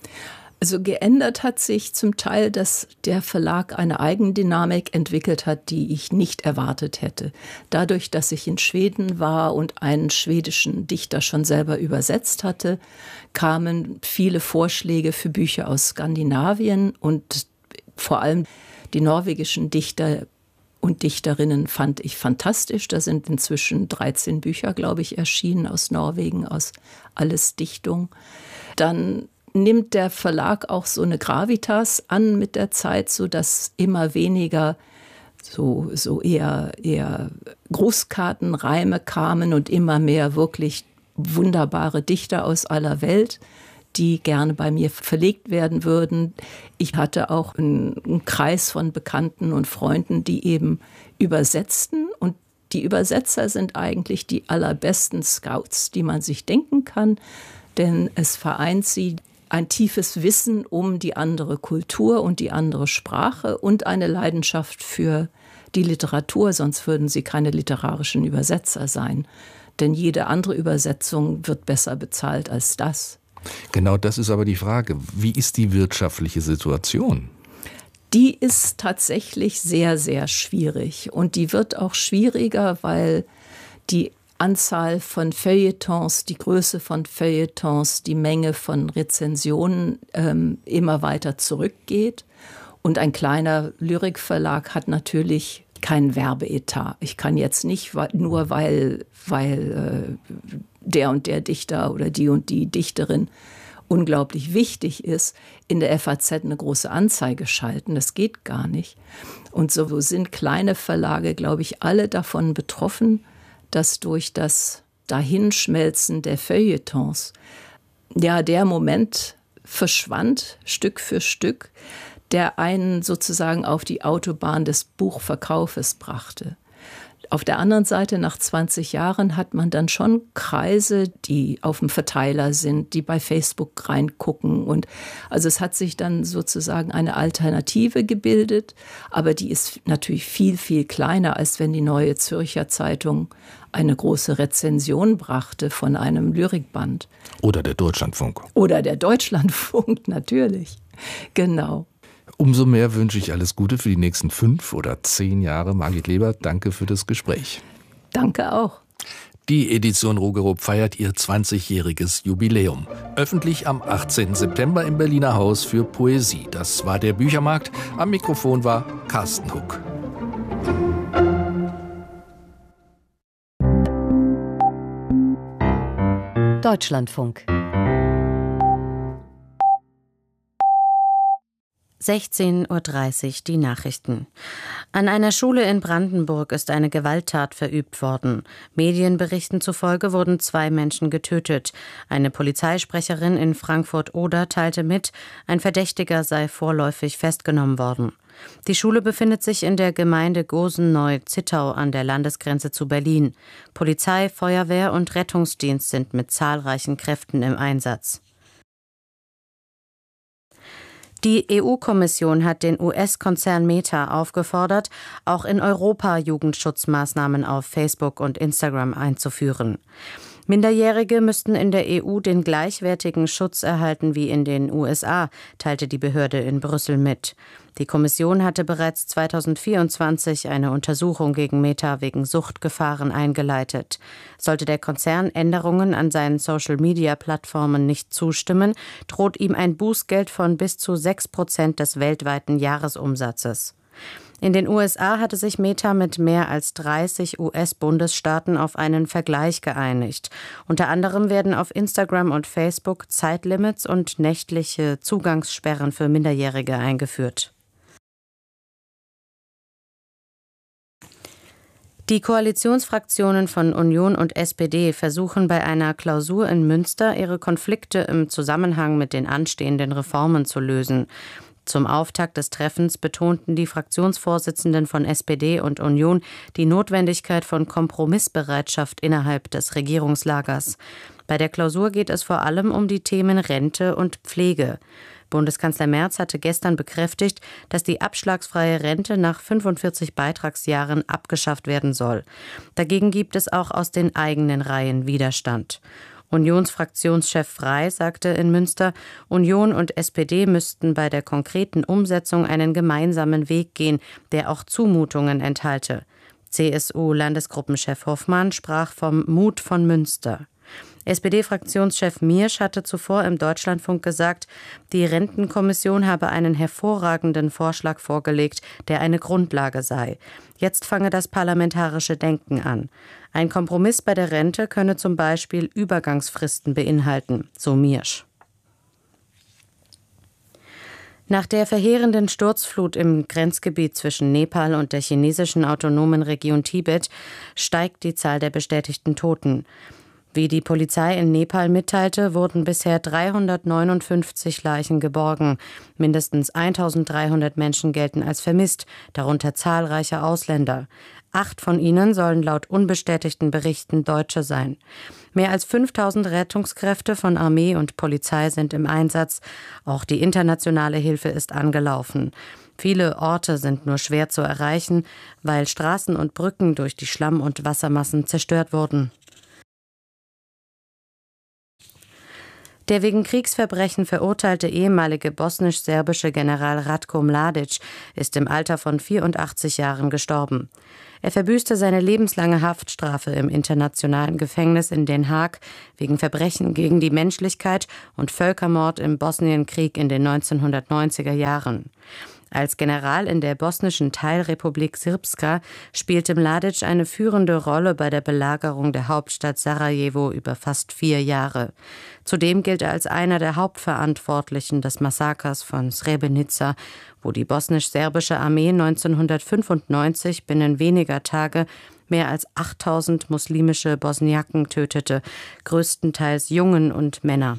Also geändert hat sich zum Teil, dass der Verlag eine Eigendynamik entwickelt hat, die ich nicht erwartet hätte. Dadurch, dass ich in Schweden war und einen schwedischen Dichter schon selber übersetzt hatte, kamen viele Vorschläge für Bücher aus Skandinavien und vor allem die norwegischen Dichter und Dichterinnen fand ich fantastisch. Da sind inzwischen dreizehn Bücher, glaube ich, erschienen aus Norwegen, aus Alles Dichtung. Dann nimmt der Verlag auch so eine Gravitas an mit der Zeit, so dass immer weniger so, so eher, eher Grußkartenreime kamen und immer mehr wirklich wunderbare Dichter aus aller Welt, die gerne bei mir verlegt werden würden. Ich hatte auch einen, einen Kreis von Bekannten und Freunden, die eben übersetzten. Und die Übersetzer sind eigentlich die allerbesten Scouts, die man sich denken kann, denn es vereint sie ein tiefes Wissen um die andere Kultur und die andere Sprache und eine Leidenschaft für die Literatur, sonst würden sie keine literarischen Übersetzer sein. Denn jede andere Übersetzung wird besser bezahlt als das. Genau das ist aber die Frage. Wie ist die wirtschaftliche Situation? Die ist tatsächlich sehr, sehr schwierig. Und die wird auch schwieriger, weil die Anzahl von Feuilletons, die Größe von Feuilletons, die Menge von Rezensionen ähm, immer weiter zurückgeht. Und ein kleiner Lyrikverlag hat natürlich keinen Werbeetat. Ich kann jetzt nicht nur, weil, weil äh, der und der Dichter oder die und die Dichterin unglaublich wichtig ist, in der F A Z eine große Anzeige schalten. Das geht gar nicht. Und so sind kleine Verlage, glaube ich, alle davon betroffen, dass durch das Dahinschmelzen der Feuilletons ja der Moment verschwand, Stück für Stück, der einen sozusagen auf die Autobahn des Buchverkaufes brachte. Auf der anderen Seite, nach zwanzig Jahren, hat man dann schon Kreise, die auf dem Verteiler sind, die bei Facebook reingucken. Und also es hat sich dann sozusagen eine Alternative gebildet, aber die ist natürlich viel, viel kleiner, als wenn die Neue Zürcher Zeitung eine große Rezension brachte von einem Lyrikband. Oder der Deutschlandfunk. Oder der Deutschlandfunk, natürlich. Genau. Umso mehr wünsche ich alles Gute für die nächsten fünf oder zehn Jahre. Margit Lebert, danke für das Gespräch. Danke auch. Die Edition Rugerup feiert ihr zwanzigjähriges Jubiläum. Öffentlich am achtzehnten September im Berliner Haus für Poesie. Das war der Büchermarkt. Am Mikrofon war Carsten Huck. Deutschlandfunk. sechzehn Uhr dreißig, die Nachrichten. An einer Schule in Brandenburg ist eine Gewalttat verübt worden. Medienberichten zufolge wurden zwei Menschen getötet. Eine Polizeisprecherin in Frankfurt-Oder teilte mit, ein Verdächtiger sei vorläufig festgenommen worden. Die Schule befindet sich in der Gemeinde Gosen-Neu-Zittau an der Landesgrenze zu Berlin. Polizei, Feuerwehr und Rettungsdienst sind mit zahlreichen Kräften im Einsatz. Die E U-Kommission hat den U S-Konzern Meta aufgefordert, auch in Europa Jugendschutzmaßnahmen auf Facebook und Instagram einzuführen. Minderjährige müssten in der E U den gleichwertigen Schutz erhalten wie in den U S A, teilte die Behörde in Brüssel mit. Die Kommission hatte bereits zweitausendvierundzwanzig eine Untersuchung gegen Meta wegen Suchtgefahren eingeleitet. Sollte der Konzern Änderungen an seinen Social-Media-Plattformen nicht zustimmen, droht ihm ein Bußgeld von bis zu sechs Prozent des weltweiten Jahresumsatzes. In den U S A hatte sich Meta mit mehr als dreißig U S-Bundesstaaten auf einen Vergleich geeinigt. Unter anderem werden auf Instagram und Facebook Zeitlimits und nächtliche Zugangssperren für Minderjährige eingeführt. Die Koalitionsfraktionen von Union und S P D versuchen bei einer Klausur in Münster, ihre Konflikte im Zusammenhang mit den anstehenden Reformen zu lösen. Zum Auftakt des Treffens betonten die Fraktionsvorsitzenden von S P D und Union die Notwendigkeit von Kompromissbereitschaft innerhalb des Regierungslagers. Bei der Klausur geht es vor allem um die Themen Rente und Pflege. Bundeskanzler Merz hatte gestern bekräftigt, dass die abschlagsfreie Rente nach fünfundvierzig Beitragsjahren abgeschafft werden soll. Dagegen gibt es auch aus den eigenen Reihen Widerstand. Unionsfraktionschef Frey sagte in Münster, Union und S P D müssten bei der konkreten Umsetzung einen gemeinsamen Weg gehen, der auch Zumutungen enthalte. C S U-Landesgruppenchef Hoffmann sprach vom Mut von Münster. S P D-Fraktionschef Miersch hatte zuvor im Deutschlandfunk gesagt, die Rentenkommission habe einen hervorragenden Vorschlag vorgelegt, der eine Grundlage sei. Jetzt fange das parlamentarische Denken an. Ein Kompromiss bei der Rente könne zum Beispiel Übergangsfristen beinhalten, so Miersch. Nach der verheerenden Sturzflut im Grenzgebiet zwischen Nepal und der chinesischen autonomen Region Tibet steigt die Zahl der bestätigten Toten. Wie die Polizei in Nepal mitteilte, wurden bisher dreihundertneunundfünfzig Leichen geborgen. Mindestens eintausenddreihundert Menschen gelten als vermisst, darunter zahlreiche Ausländer. Acht von ihnen sollen laut unbestätigten Berichten Deutsche sein. Mehr als fünftausend Rettungskräfte von Armee und Polizei sind im Einsatz. Auch die internationale Hilfe ist angelaufen. Viele Orte sind nur schwer zu erreichen, weil Straßen und Brücken durch die Schlamm- und Wassermassen zerstört wurden. Der wegen Kriegsverbrechen verurteilte ehemalige bosnisch-serbische General Ratko Mladic ist im Alter von vierundachtzig Jahren gestorben. Er verbüßte seine lebenslange Haftstrafe im internationalen Gefängnis in Den Haag wegen Verbrechen gegen die Menschlichkeit und Völkermord im Bosnienkrieg in den neunzehnhundertneunziger Jahren. Als General in der bosnischen Teilrepublik Srpska spielte Mladic eine führende Rolle bei der Belagerung der Hauptstadt Sarajevo über fast vier Jahre. Zudem gilt er als einer der Hauptverantwortlichen des Massakers von Srebrenica, wo die bosnisch-serbische Armee neunzehnhundertfünfundneunzig binnen weniger Tage mehr als achttausend muslimische Bosniaken tötete, größtenteils Jungen und Männer.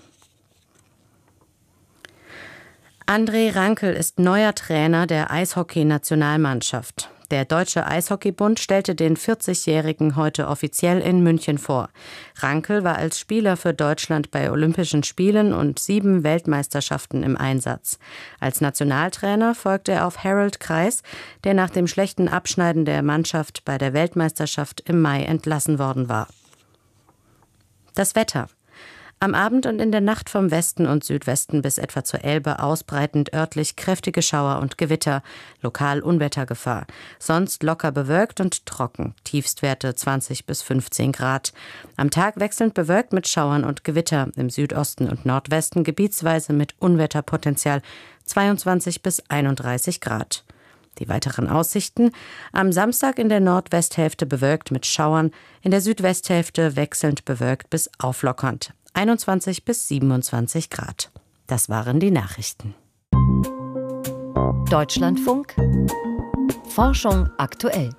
André Rankel ist neuer Trainer der Eishockey-Nationalmannschaft. Der Deutsche Eishockeybund stellte den vierzigjährigen heute offiziell in München vor. Rankel war als Spieler für Deutschland bei Olympischen Spielen und sieben Weltmeisterschaften im Einsatz. Als Nationaltrainer folgte er auf Harold Kreis, der nach dem schlechten Abschneiden der Mannschaft bei der Weltmeisterschaft im Mai entlassen worden war. Das Wetter. Am Abend und in der Nacht vom Westen und Südwesten bis etwa zur Elbe ausbreitend örtlich kräftige Schauer und Gewitter, lokal Unwettergefahr. Sonst locker bewölkt und trocken, Tiefstwerte zwanzig bis fünfzehn Grad. Am Tag wechselnd bewölkt mit Schauern und Gewitter, im Südosten und Nordwesten gebietsweise mit Unwetterpotenzial zweiundzwanzig bis einunddreißig Grad. Die weiteren Aussichten: am Samstag in der Nordwesthälfte bewölkt mit Schauern, in der Südwesthälfte wechselnd bewölkt bis auflockernd. einundzwanzig bis siebenundzwanzig Grad. Das waren die Nachrichten. Deutschlandfunk. Forschung aktuell.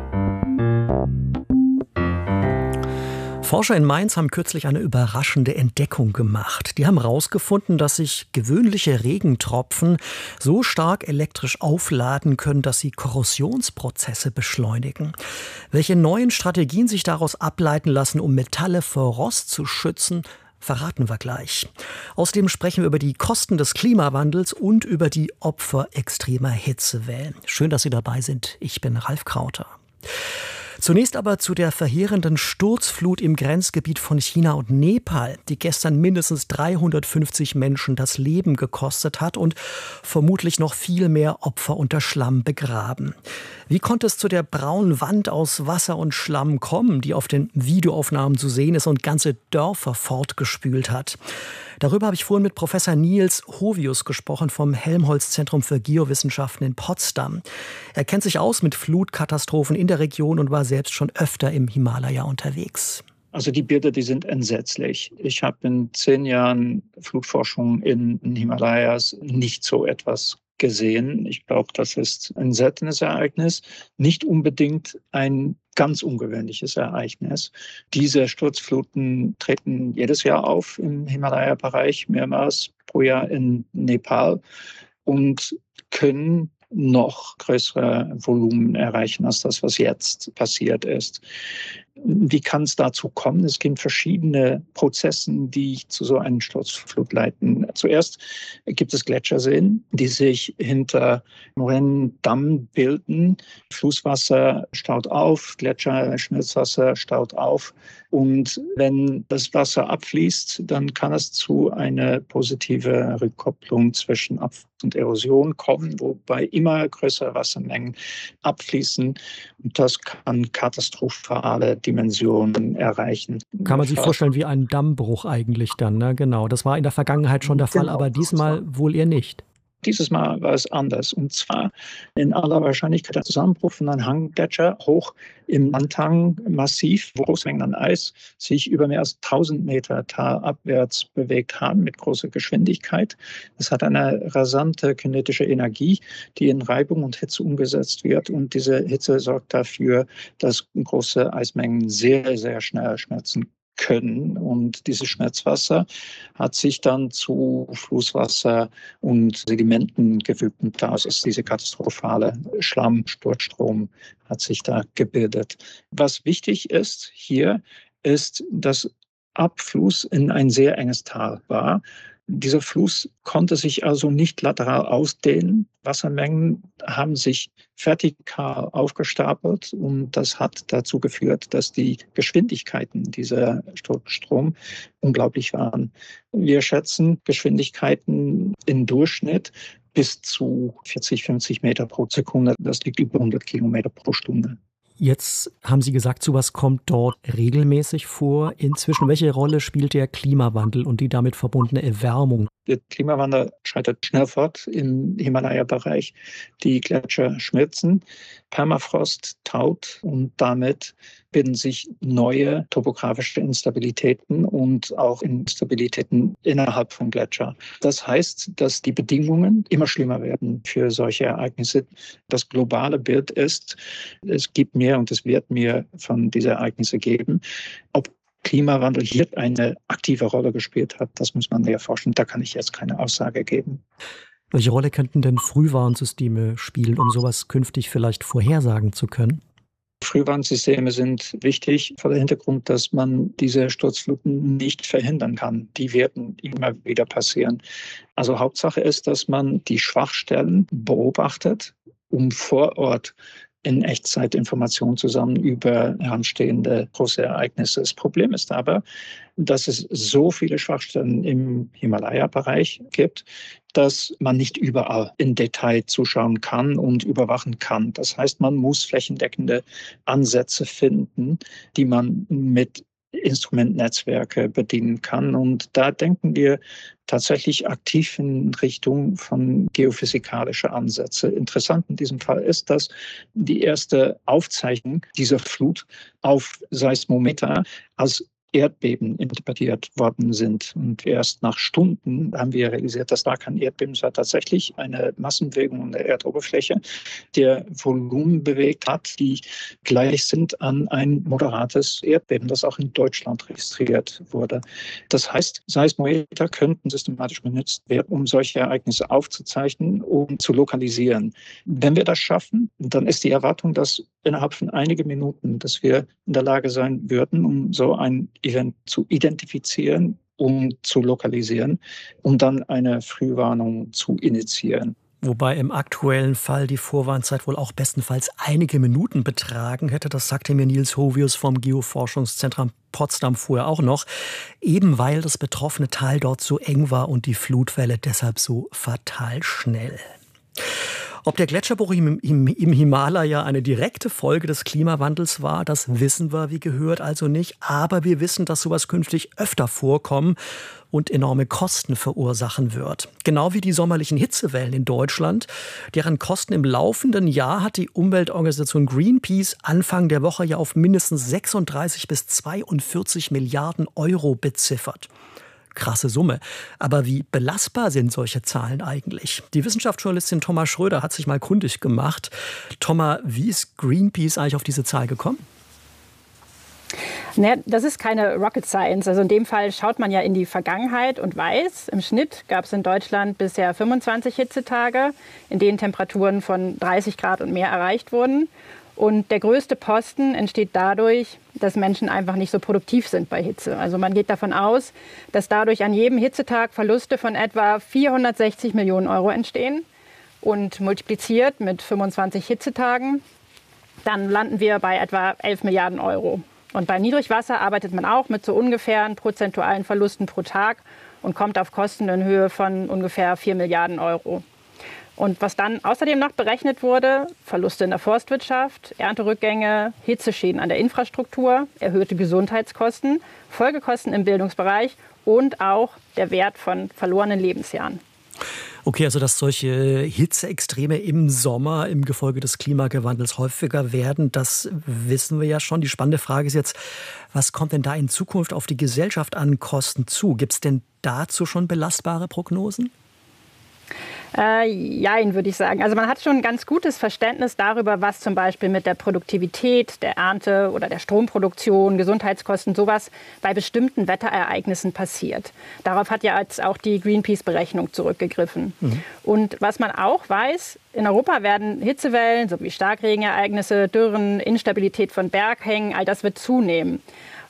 Forscher in Mainz haben kürzlich eine überraschende Entdeckung gemacht. Die haben herausgefunden, dass sich gewöhnliche Regentropfen so stark elektrisch aufladen können, dass sie Korrosionsprozesse beschleunigen. Welche neuen Strategien sich daraus ableiten lassen, um Metalle vor Rost zu schützen, verraten wir gleich. Außerdem sprechen wir über die Kosten des Klimawandels und über die Opfer extremer Hitzewellen. Schön, dass Sie dabei sind. Ich bin Ralf Krauter. Zunächst aber zu der verheerenden Sturzflut im Grenzgebiet von China und Nepal, die gestern mindestens dreihundertfünfzig Menschen das Leben gekostet hat und vermutlich noch viel mehr Opfer unter Schlamm begraben. Wie konnte es zu der braunen Wand aus Wasser und Schlamm kommen, die auf den Videoaufnahmen zu sehen ist und ganze Dörfer fortgespült hat? Darüber habe ich vorhin mit Professor Niels Hovius gesprochen vom Helmholtz-Zentrum für Geowissenschaften in Potsdam. Er kennt sich aus mit Flutkatastrophen in der Region und war selbst schon öfter im Himalaya unterwegs. Also die Bilder, die sind entsetzlich. Ich habe in zehn Jahren Flutforschung in den Himalayas nicht so etwas gesehen. Ich glaube, das ist ein seltenes Ereignis, nicht unbedingt ein ganz ungewöhnliches Ereignis. Diese Sturzfluten treten jedes Jahr auf im Himalaya-Bereich, mehrmals pro Jahr in Nepal und können noch größere Volumen erreichen als das, was jetzt passiert ist. Wie kann es dazu kommen? Es gibt verschiedene Prozesse, die zu so einer Sturzflut leiten. Zuerst gibt es Gletscherseen, die sich hinter Moränendamm bilden. Flusswasser staut auf, Gletscher, Schmelzwasser staut auf. Und wenn das Wasser abfließt, dann kann es zu einer positiven Rückkopplung zwischen Abfluss und Erosion kommen, wobei immer größere Wassermengen abfließen. Und das kann katastrophale Dimensionen erreichen. Kann man sich vorstellen wie ein Dammbruch eigentlich dann, ne? Genau, das war in der Vergangenheit schon der Fall, genau, aber diesmal wohl eher nicht. Dieses Mal war es anders. Und zwar in aller Wahrscheinlichkeit der Zusammenbruch von einem Hanggletscher hoch im Lantang-Massiv, wo große Mengen an Eis sich über mehr als tausend Meter talabwärts bewegt haben mit großer Geschwindigkeit. Es hat eine rasante kinetische Energie, die in Reibung und Hitze umgesetzt wird. Und diese Hitze sorgt dafür, dass große Eismengen sehr, sehr schnell schmelzen können. Und dieses Schmelzwasser hat sich dann zu Flusswasser und Sedimenten gefügt. Und daraus ist diese katastrophale Schlammsturzstrom hat sich da gebildet. Was wichtig ist hier, ist, dass Abfluss in ein sehr enges Tal war. Dieser Fluss konnte sich also nicht lateral ausdehnen. Wassermengen haben sich vertikal aufgestapelt und das hat dazu geführt, dass die Geschwindigkeiten dieser Strom unglaublich waren. Wir schätzen Geschwindigkeiten im Durchschnitt bis zu vierzig, fünfzig Meter pro Sekunde. Das liegt über hundert Kilometer pro Stunde. Jetzt haben Sie gesagt, sowas kommt dort regelmäßig vor. Inzwischen, welche Rolle spielt der Klimawandel und die damit verbundene Erwärmung? Der Klimawandel schreitet schnell fort im Himalaya-Bereich. Die Gletscher schmilzen, Permafrost taut und damit bilden sich neue topografische Instabilitäten und auch Instabilitäten innerhalb von Gletscher. Das heißt, dass die Bedingungen immer schlimmer werden für solche Ereignisse. Das globale Bild ist, es gibt mehr und es wird mehr von diesen Ereignissen geben. Ob Klimawandel hier eine aktive Rolle gespielt hat, das muss man erforschen. Da kann ich jetzt keine Aussage geben. Welche Rolle könnten denn Frühwarnsysteme spielen, um sowas künftig vielleicht vorhersagen zu können? Frühwarnsysteme sind wichtig vor dem Hintergrund, dass man diese Sturzfluten nicht verhindern kann. Die werden immer wieder passieren. Also Hauptsache ist, dass man die Schwachstellen beobachtet, um vor Ort in Echtzeit Informationen zusammen über heranstehende große Ereignisse. Das Problem ist aber, dass es so viele Schwachstellen im Himalaya-Bereich gibt, dass man nicht überall im Detail zuschauen kann und überwachen kann. Das heißt, man muss flächendeckende Ansätze finden, die man mit Instrumentnetzwerke bedienen kann. Und da denken wir tatsächlich aktiv in Richtung von geophysikalischen Ansätzen. Interessant in diesem Fall ist, dass die erste Aufzeichnung dieser Flut auf Seismometer als Erdbeben interpretiert worden sind. Und erst nach Stunden haben wir realisiert, dass da kein Erdbeben war, tatsächlich eine Massenbewegung an der Erdoberfläche, der Volumen bewegt hat, die gleich sind an ein moderates Erdbeben, das auch in Deutschland registriert wurde. Das heißt, Seismometer könnten systematisch benutzt werden, um solche Ereignisse aufzuzeichnen und zu lokalisieren. Wenn wir das schaffen, dann ist die Erwartung, dass innerhalb von einigen Minuten, dass wir in der Lage sein würden, um so ein Event zu identifizieren, um zu lokalisieren, um dann eine Frühwarnung zu initiieren. Wobei im aktuellen Fall die Vorwarnzeit wohl auch bestenfalls einige Minuten betragen hätte. Das sagte mir Nils Hovius vom Geoforschungszentrum Potsdam vorher auch noch. Eben weil das betroffene Tal dort so eng war und die Flutwelle deshalb so fatal schnell. Ob der Gletscherbruch im, im, im Himalaya eine direkte Folge des Klimawandels war, das wissen wir, wie gehört, also nicht. Aber wir wissen, dass sowas künftig öfter vorkommen und enorme Kosten verursachen wird. Genau wie die sommerlichen Hitzewellen in Deutschland, deren Kosten im laufenden Jahr hat die Umweltorganisation Greenpeace Anfang der Woche ja auf mindestens sechsunddreißig bis zweiundvierzig Milliarden Euro beziffert. Krasse Summe. Aber wie belastbar sind solche Zahlen eigentlich? Die Wissenschaftsjournalistin Thomas Schröder hat sich mal kundig gemacht. Thomas, wie ist Greenpeace eigentlich auf diese Zahl gekommen? Naja, das ist keine Rocket Science. Also in dem Fall schaut man ja in die Vergangenheit und weiß, im Schnitt gab es in Deutschland bisher fünfundzwanzig Hitzetage, in denen Temperaturen von dreißig Grad und mehr erreicht wurden. Und der größte Posten entsteht dadurch, dass Menschen einfach nicht so produktiv sind bei Hitze. Also man geht davon aus, dass dadurch an jedem Hitzetag Verluste von etwa vierhundertsechzig Millionen Euro entstehen. Und multipliziert mit fünfundzwanzig Hitzetagen, dann landen wir bei etwa elf Milliarden Euro. Und bei Niedrigwasser arbeitet man auch mit so ungefähren prozentualen Verlusten pro Tag und kommt auf Kosten in Höhe von ungefähr vier Milliarden Euro. Und was dann außerdem noch berechnet wurde, Verluste in der Forstwirtschaft, Ernterückgänge, Hitzeschäden an der Infrastruktur, erhöhte Gesundheitskosten, Folgekosten im Bildungsbereich und auch der Wert von verlorenen Lebensjahren. Okay, also dass solche Hitzeextreme im Sommer im Gefolge des Klimawandels häufiger werden, das wissen wir ja schon. Die spannende Frage ist jetzt, was kommt denn da in Zukunft auf die Gesellschaft an Kosten zu? Gibt es denn dazu schon belastbare Prognosen? Äh, jein, würde ich sagen. Also man hat schon ein ganz gutes Verständnis darüber, was zum Beispiel mit der Produktivität, der Ernte oder der Stromproduktion, Gesundheitskosten, sowas bei bestimmten Wetterereignissen passiert. Darauf hat ja jetzt auch die Greenpeace-Berechnung zurückgegriffen. Mhm. Und was man auch weiß, in Europa werden Hitzewellen sowie Starkregenereignisse, Dürren, Instabilität von Berghängen, all das wird zunehmen.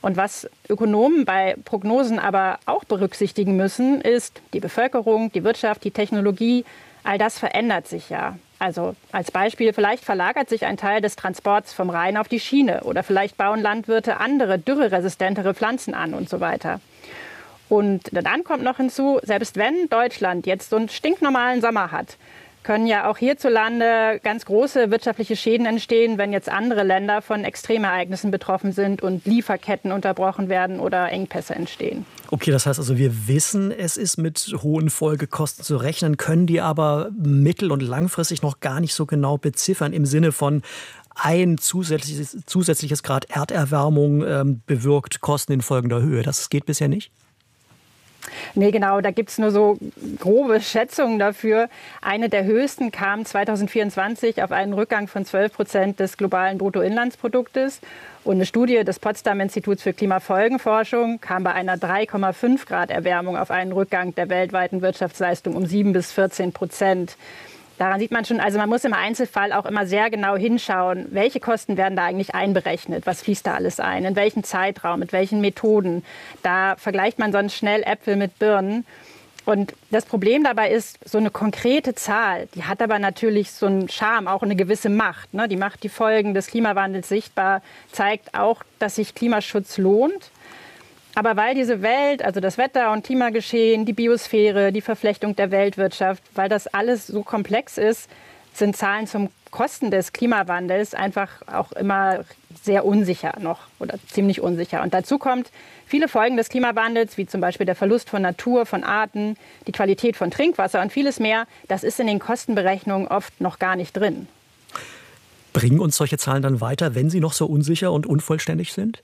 Und was Ökonomen bei Prognosen aber auch berücksichtigen müssen, ist die Bevölkerung, die Wirtschaft, die Technologie. All das verändert sich ja. Also als Beispiel, vielleicht verlagert sich ein Teil des Transports vom Rhein auf die Schiene oder vielleicht bauen Landwirte andere, dürreresistentere Pflanzen an und so weiter. Und dann kommt noch hinzu, selbst wenn Deutschland jetzt so einen stinknormalen Sommer hat, können ja auch hierzulande ganz große wirtschaftliche Schäden entstehen, wenn jetzt andere Länder von Extremereignissen betroffen sind und Lieferketten unterbrochen werden oder Engpässe entstehen. Okay, das heißt also, wir wissen, es ist mit hohen Folgekosten zu rechnen, können die aber mittel- und langfristig noch gar nicht so genau beziffern im Sinne von ein zusätzliches, zusätzliches Grad Erderwärmung ähm, bewirkt Kosten in folgender Höhe. Das geht bisher nicht? Nee, genau, da gibt es nur so grobe Schätzungen dafür. Eine der höchsten kam zweitausendvierundzwanzig auf einen Rückgang von zwölf Prozent des globalen Bruttoinlandsproduktes. Und eine Studie des Potsdam Instituts für Klimafolgenforschung kam bei einer drei Komma fünf Grad Erwärmung auf einen Rückgang der weltweiten Wirtschaftsleistung um sieben bis vierzehn Prozent. Daran sieht man schon, also man muss im Einzelfall auch immer sehr genau hinschauen, welche Kosten werden da eigentlich einberechnet, was fließt da alles ein, in welchem Zeitraum, mit welchen Methoden. Da vergleicht man sonst schnell Äpfel mit Birnen. Und das Problem dabei ist, so eine konkrete Zahl, die hat aber natürlich so einen Charme, auch eine gewisse Macht. Ne? Die macht die Folgen des Klimawandels sichtbar, zeigt auch, dass sich Klimaschutz lohnt. Aber weil diese Welt, also das Wetter- und Klimageschehen, die Biosphäre, die Verflechtung der Weltwirtschaft, weil das alles so komplex ist, sind Zahlen zum Kosten des Klimawandels einfach auch immer sehr unsicher noch oder ziemlich unsicher. Und dazu kommt, viele Folgen des Klimawandels, wie zum Beispiel der Verlust von Natur, von Arten, die Qualität von Trinkwasser und vieles mehr, das ist in den Kostenberechnungen oft noch gar nicht drin. Bringen uns solche Zahlen dann weiter, wenn sie noch so unsicher und unvollständig sind?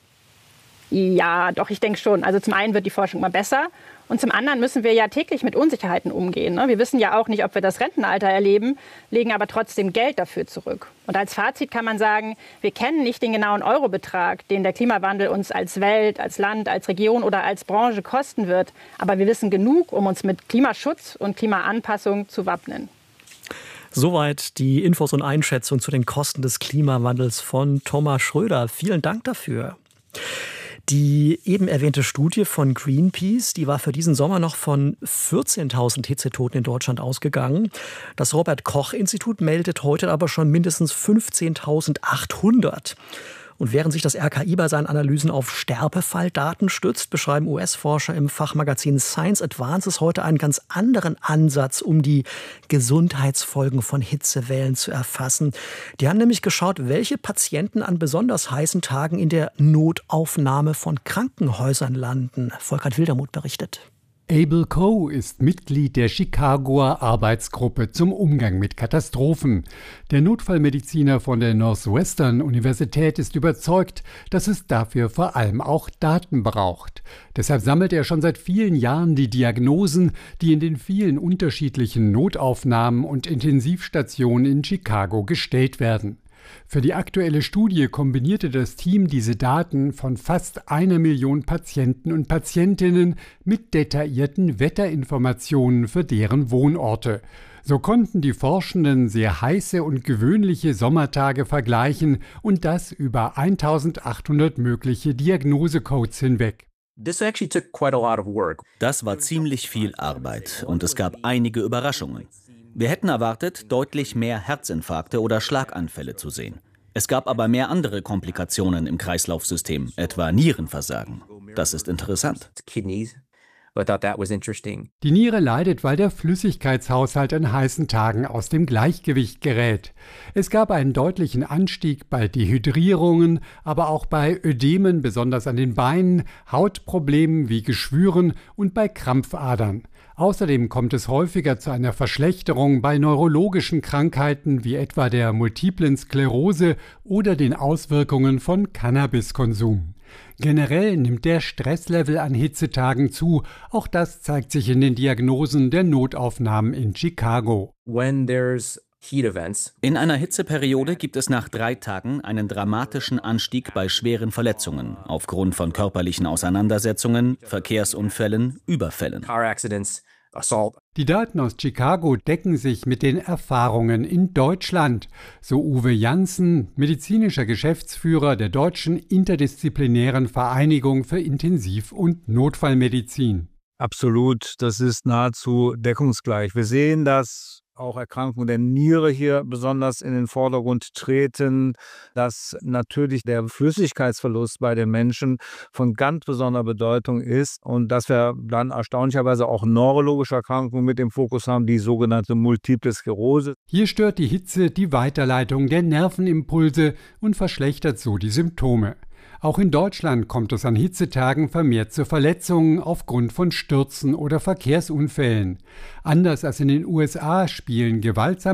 Ja, doch, ich denke schon. Also zum einen wird die Forschung mal besser und zum anderen müssen wir ja täglich mit Unsicherheiten umgehen. Ne? Wir wissen ja auch nicht, ob wir das Rentenalter erleben, legen aber trotzdem Geld dafür zurück. Und als Fazit kann man sagen, wir kennen nicht den genauen Eurobetrag, den der Klimawandel uns als Welt, als Land, als Region oder als Branche kosten wird. Aber wir wissen genug, um uns mit Klimaschutz und Klimaanpassung zu wappnen. Soweit die Infos und Einschätzung zu den Kosten des Klimawandels von Thomas Schröder. Vielen Dank dafür. Die eben erwähnte Studie von Greenpeace, die war für diesen Sommer noch von vierzehntausend Hitzetoten in Deutschland ausgegangen. Das Robert-Koch-Institut meldet heute aber schon mindestens fünfzehntausendachthundert. Und während sich das R K I bei seinen Analysen auf Sterbefalldaten stützt, beschreiben U S-Forscher im Fachmagazin Science Advances heute einen ganz anderen Ansatz, um die Gesundheitsfolgen von Hitzewellen zu erfassen. Die haben nämlich geschaut, welche Patienten an besonders heißen Tagen in der Notaufnahme von Krankenhäusern landen. Volker Wildermuth berichtet. Abel Coe ist Mitglied der Chicagoer Arbeitsgruppe zum Umgang mit Katastrophen. Der Notfallmediziner von der Northwestern Universität ist überzeugt, dass es dafür vor allem auch Daten braucht. Deshalb sammelt er schon seit vielen Jahren die Diagnosen, die in den vielen unterschiedlichen Notaufnahmen und Intensivstationen in Chicago gestellt werden. Für die aktuelle Studie kombinierte das Team diese Daten von fast einer Million Patienten und Patientinnen mit detaillierten Wetterinformationen für deren Wohnorte. So konnten die Forschenden sehr heiße und gewöhnliche Sommertage vergleichen und das über eintausendachthundert mögliche Diagnosecodes hinweg. Das war ziemlich viel Arbeit und es gab einige Überraschungen. Wir hätten erwartet, deutlich mehr Herzinfarkte oder Schlaganfälle zu sehen. Es gab aber mehr andere Komplikationen im Kreislaufsystem, etwa Nierenversagen. Das ist interessant. Die Niere leidet, weil der Flüssigkeitshaushalt an heißen Tagen aus dem Gleichgewicht gerät. Es gab einen deutlichen Anstieg bei Dehydrierungen, aber auch bei Ödemen, besonders an den Beinen, Hautproblemen wie Geschwüren und bei Krampfadern. Außerdem kommt es häufiger zu einer Verschlechterung bei neurologischen Krankheiten wie etwa der multiplen Sklerose oder den Auswirkungen von Cannabiskonsum. Generell nimmt der Stresslevel an Hitzetagen zu. Auch das zeigt sich in den Diagnosen der Notaufnahmen in Chicago. In einer Hitzeperiode gibt es nach drei Tagen einen dramatischen Anstieg bei schweren Verletzungen aufgrund von körperlichen Auseinandersetzungen, Verkehrsunfällen, Überfällen. Die Daten aus Chicago decken sich mit den Erfahrungen in Deutschland, so Uwe Janssen, medizinischer Geschäftsführer der Deutschen Interdisziplinären Vereinigung für Intensiv- und Notfallmedizin. Absolut, das ist nahezu deckungsgleich. Wir sehen, dass auch Erkrankungen der Niere hier besonders in den Vordergrund treten, dass natürlich der Flüssigkeitsverlust bei den Menschen von ganz besonderer Bedeutung ist und dass wir dann erstaunlicherweise auch neurologische Erkrankungen mit im Fokus haben, die sogenannte Multiple Sklerose. Hier stört die Hitze die Weiterleitung der Nervenimpulse und verschlechtert so die Symptome. Auch in Deutschland kommt es an Hitzetagen vermehrt zu Verletzungen aufgrund von Stürzen oder Verkehrsunfällen. Anders als in den U S A spielen gewaltsame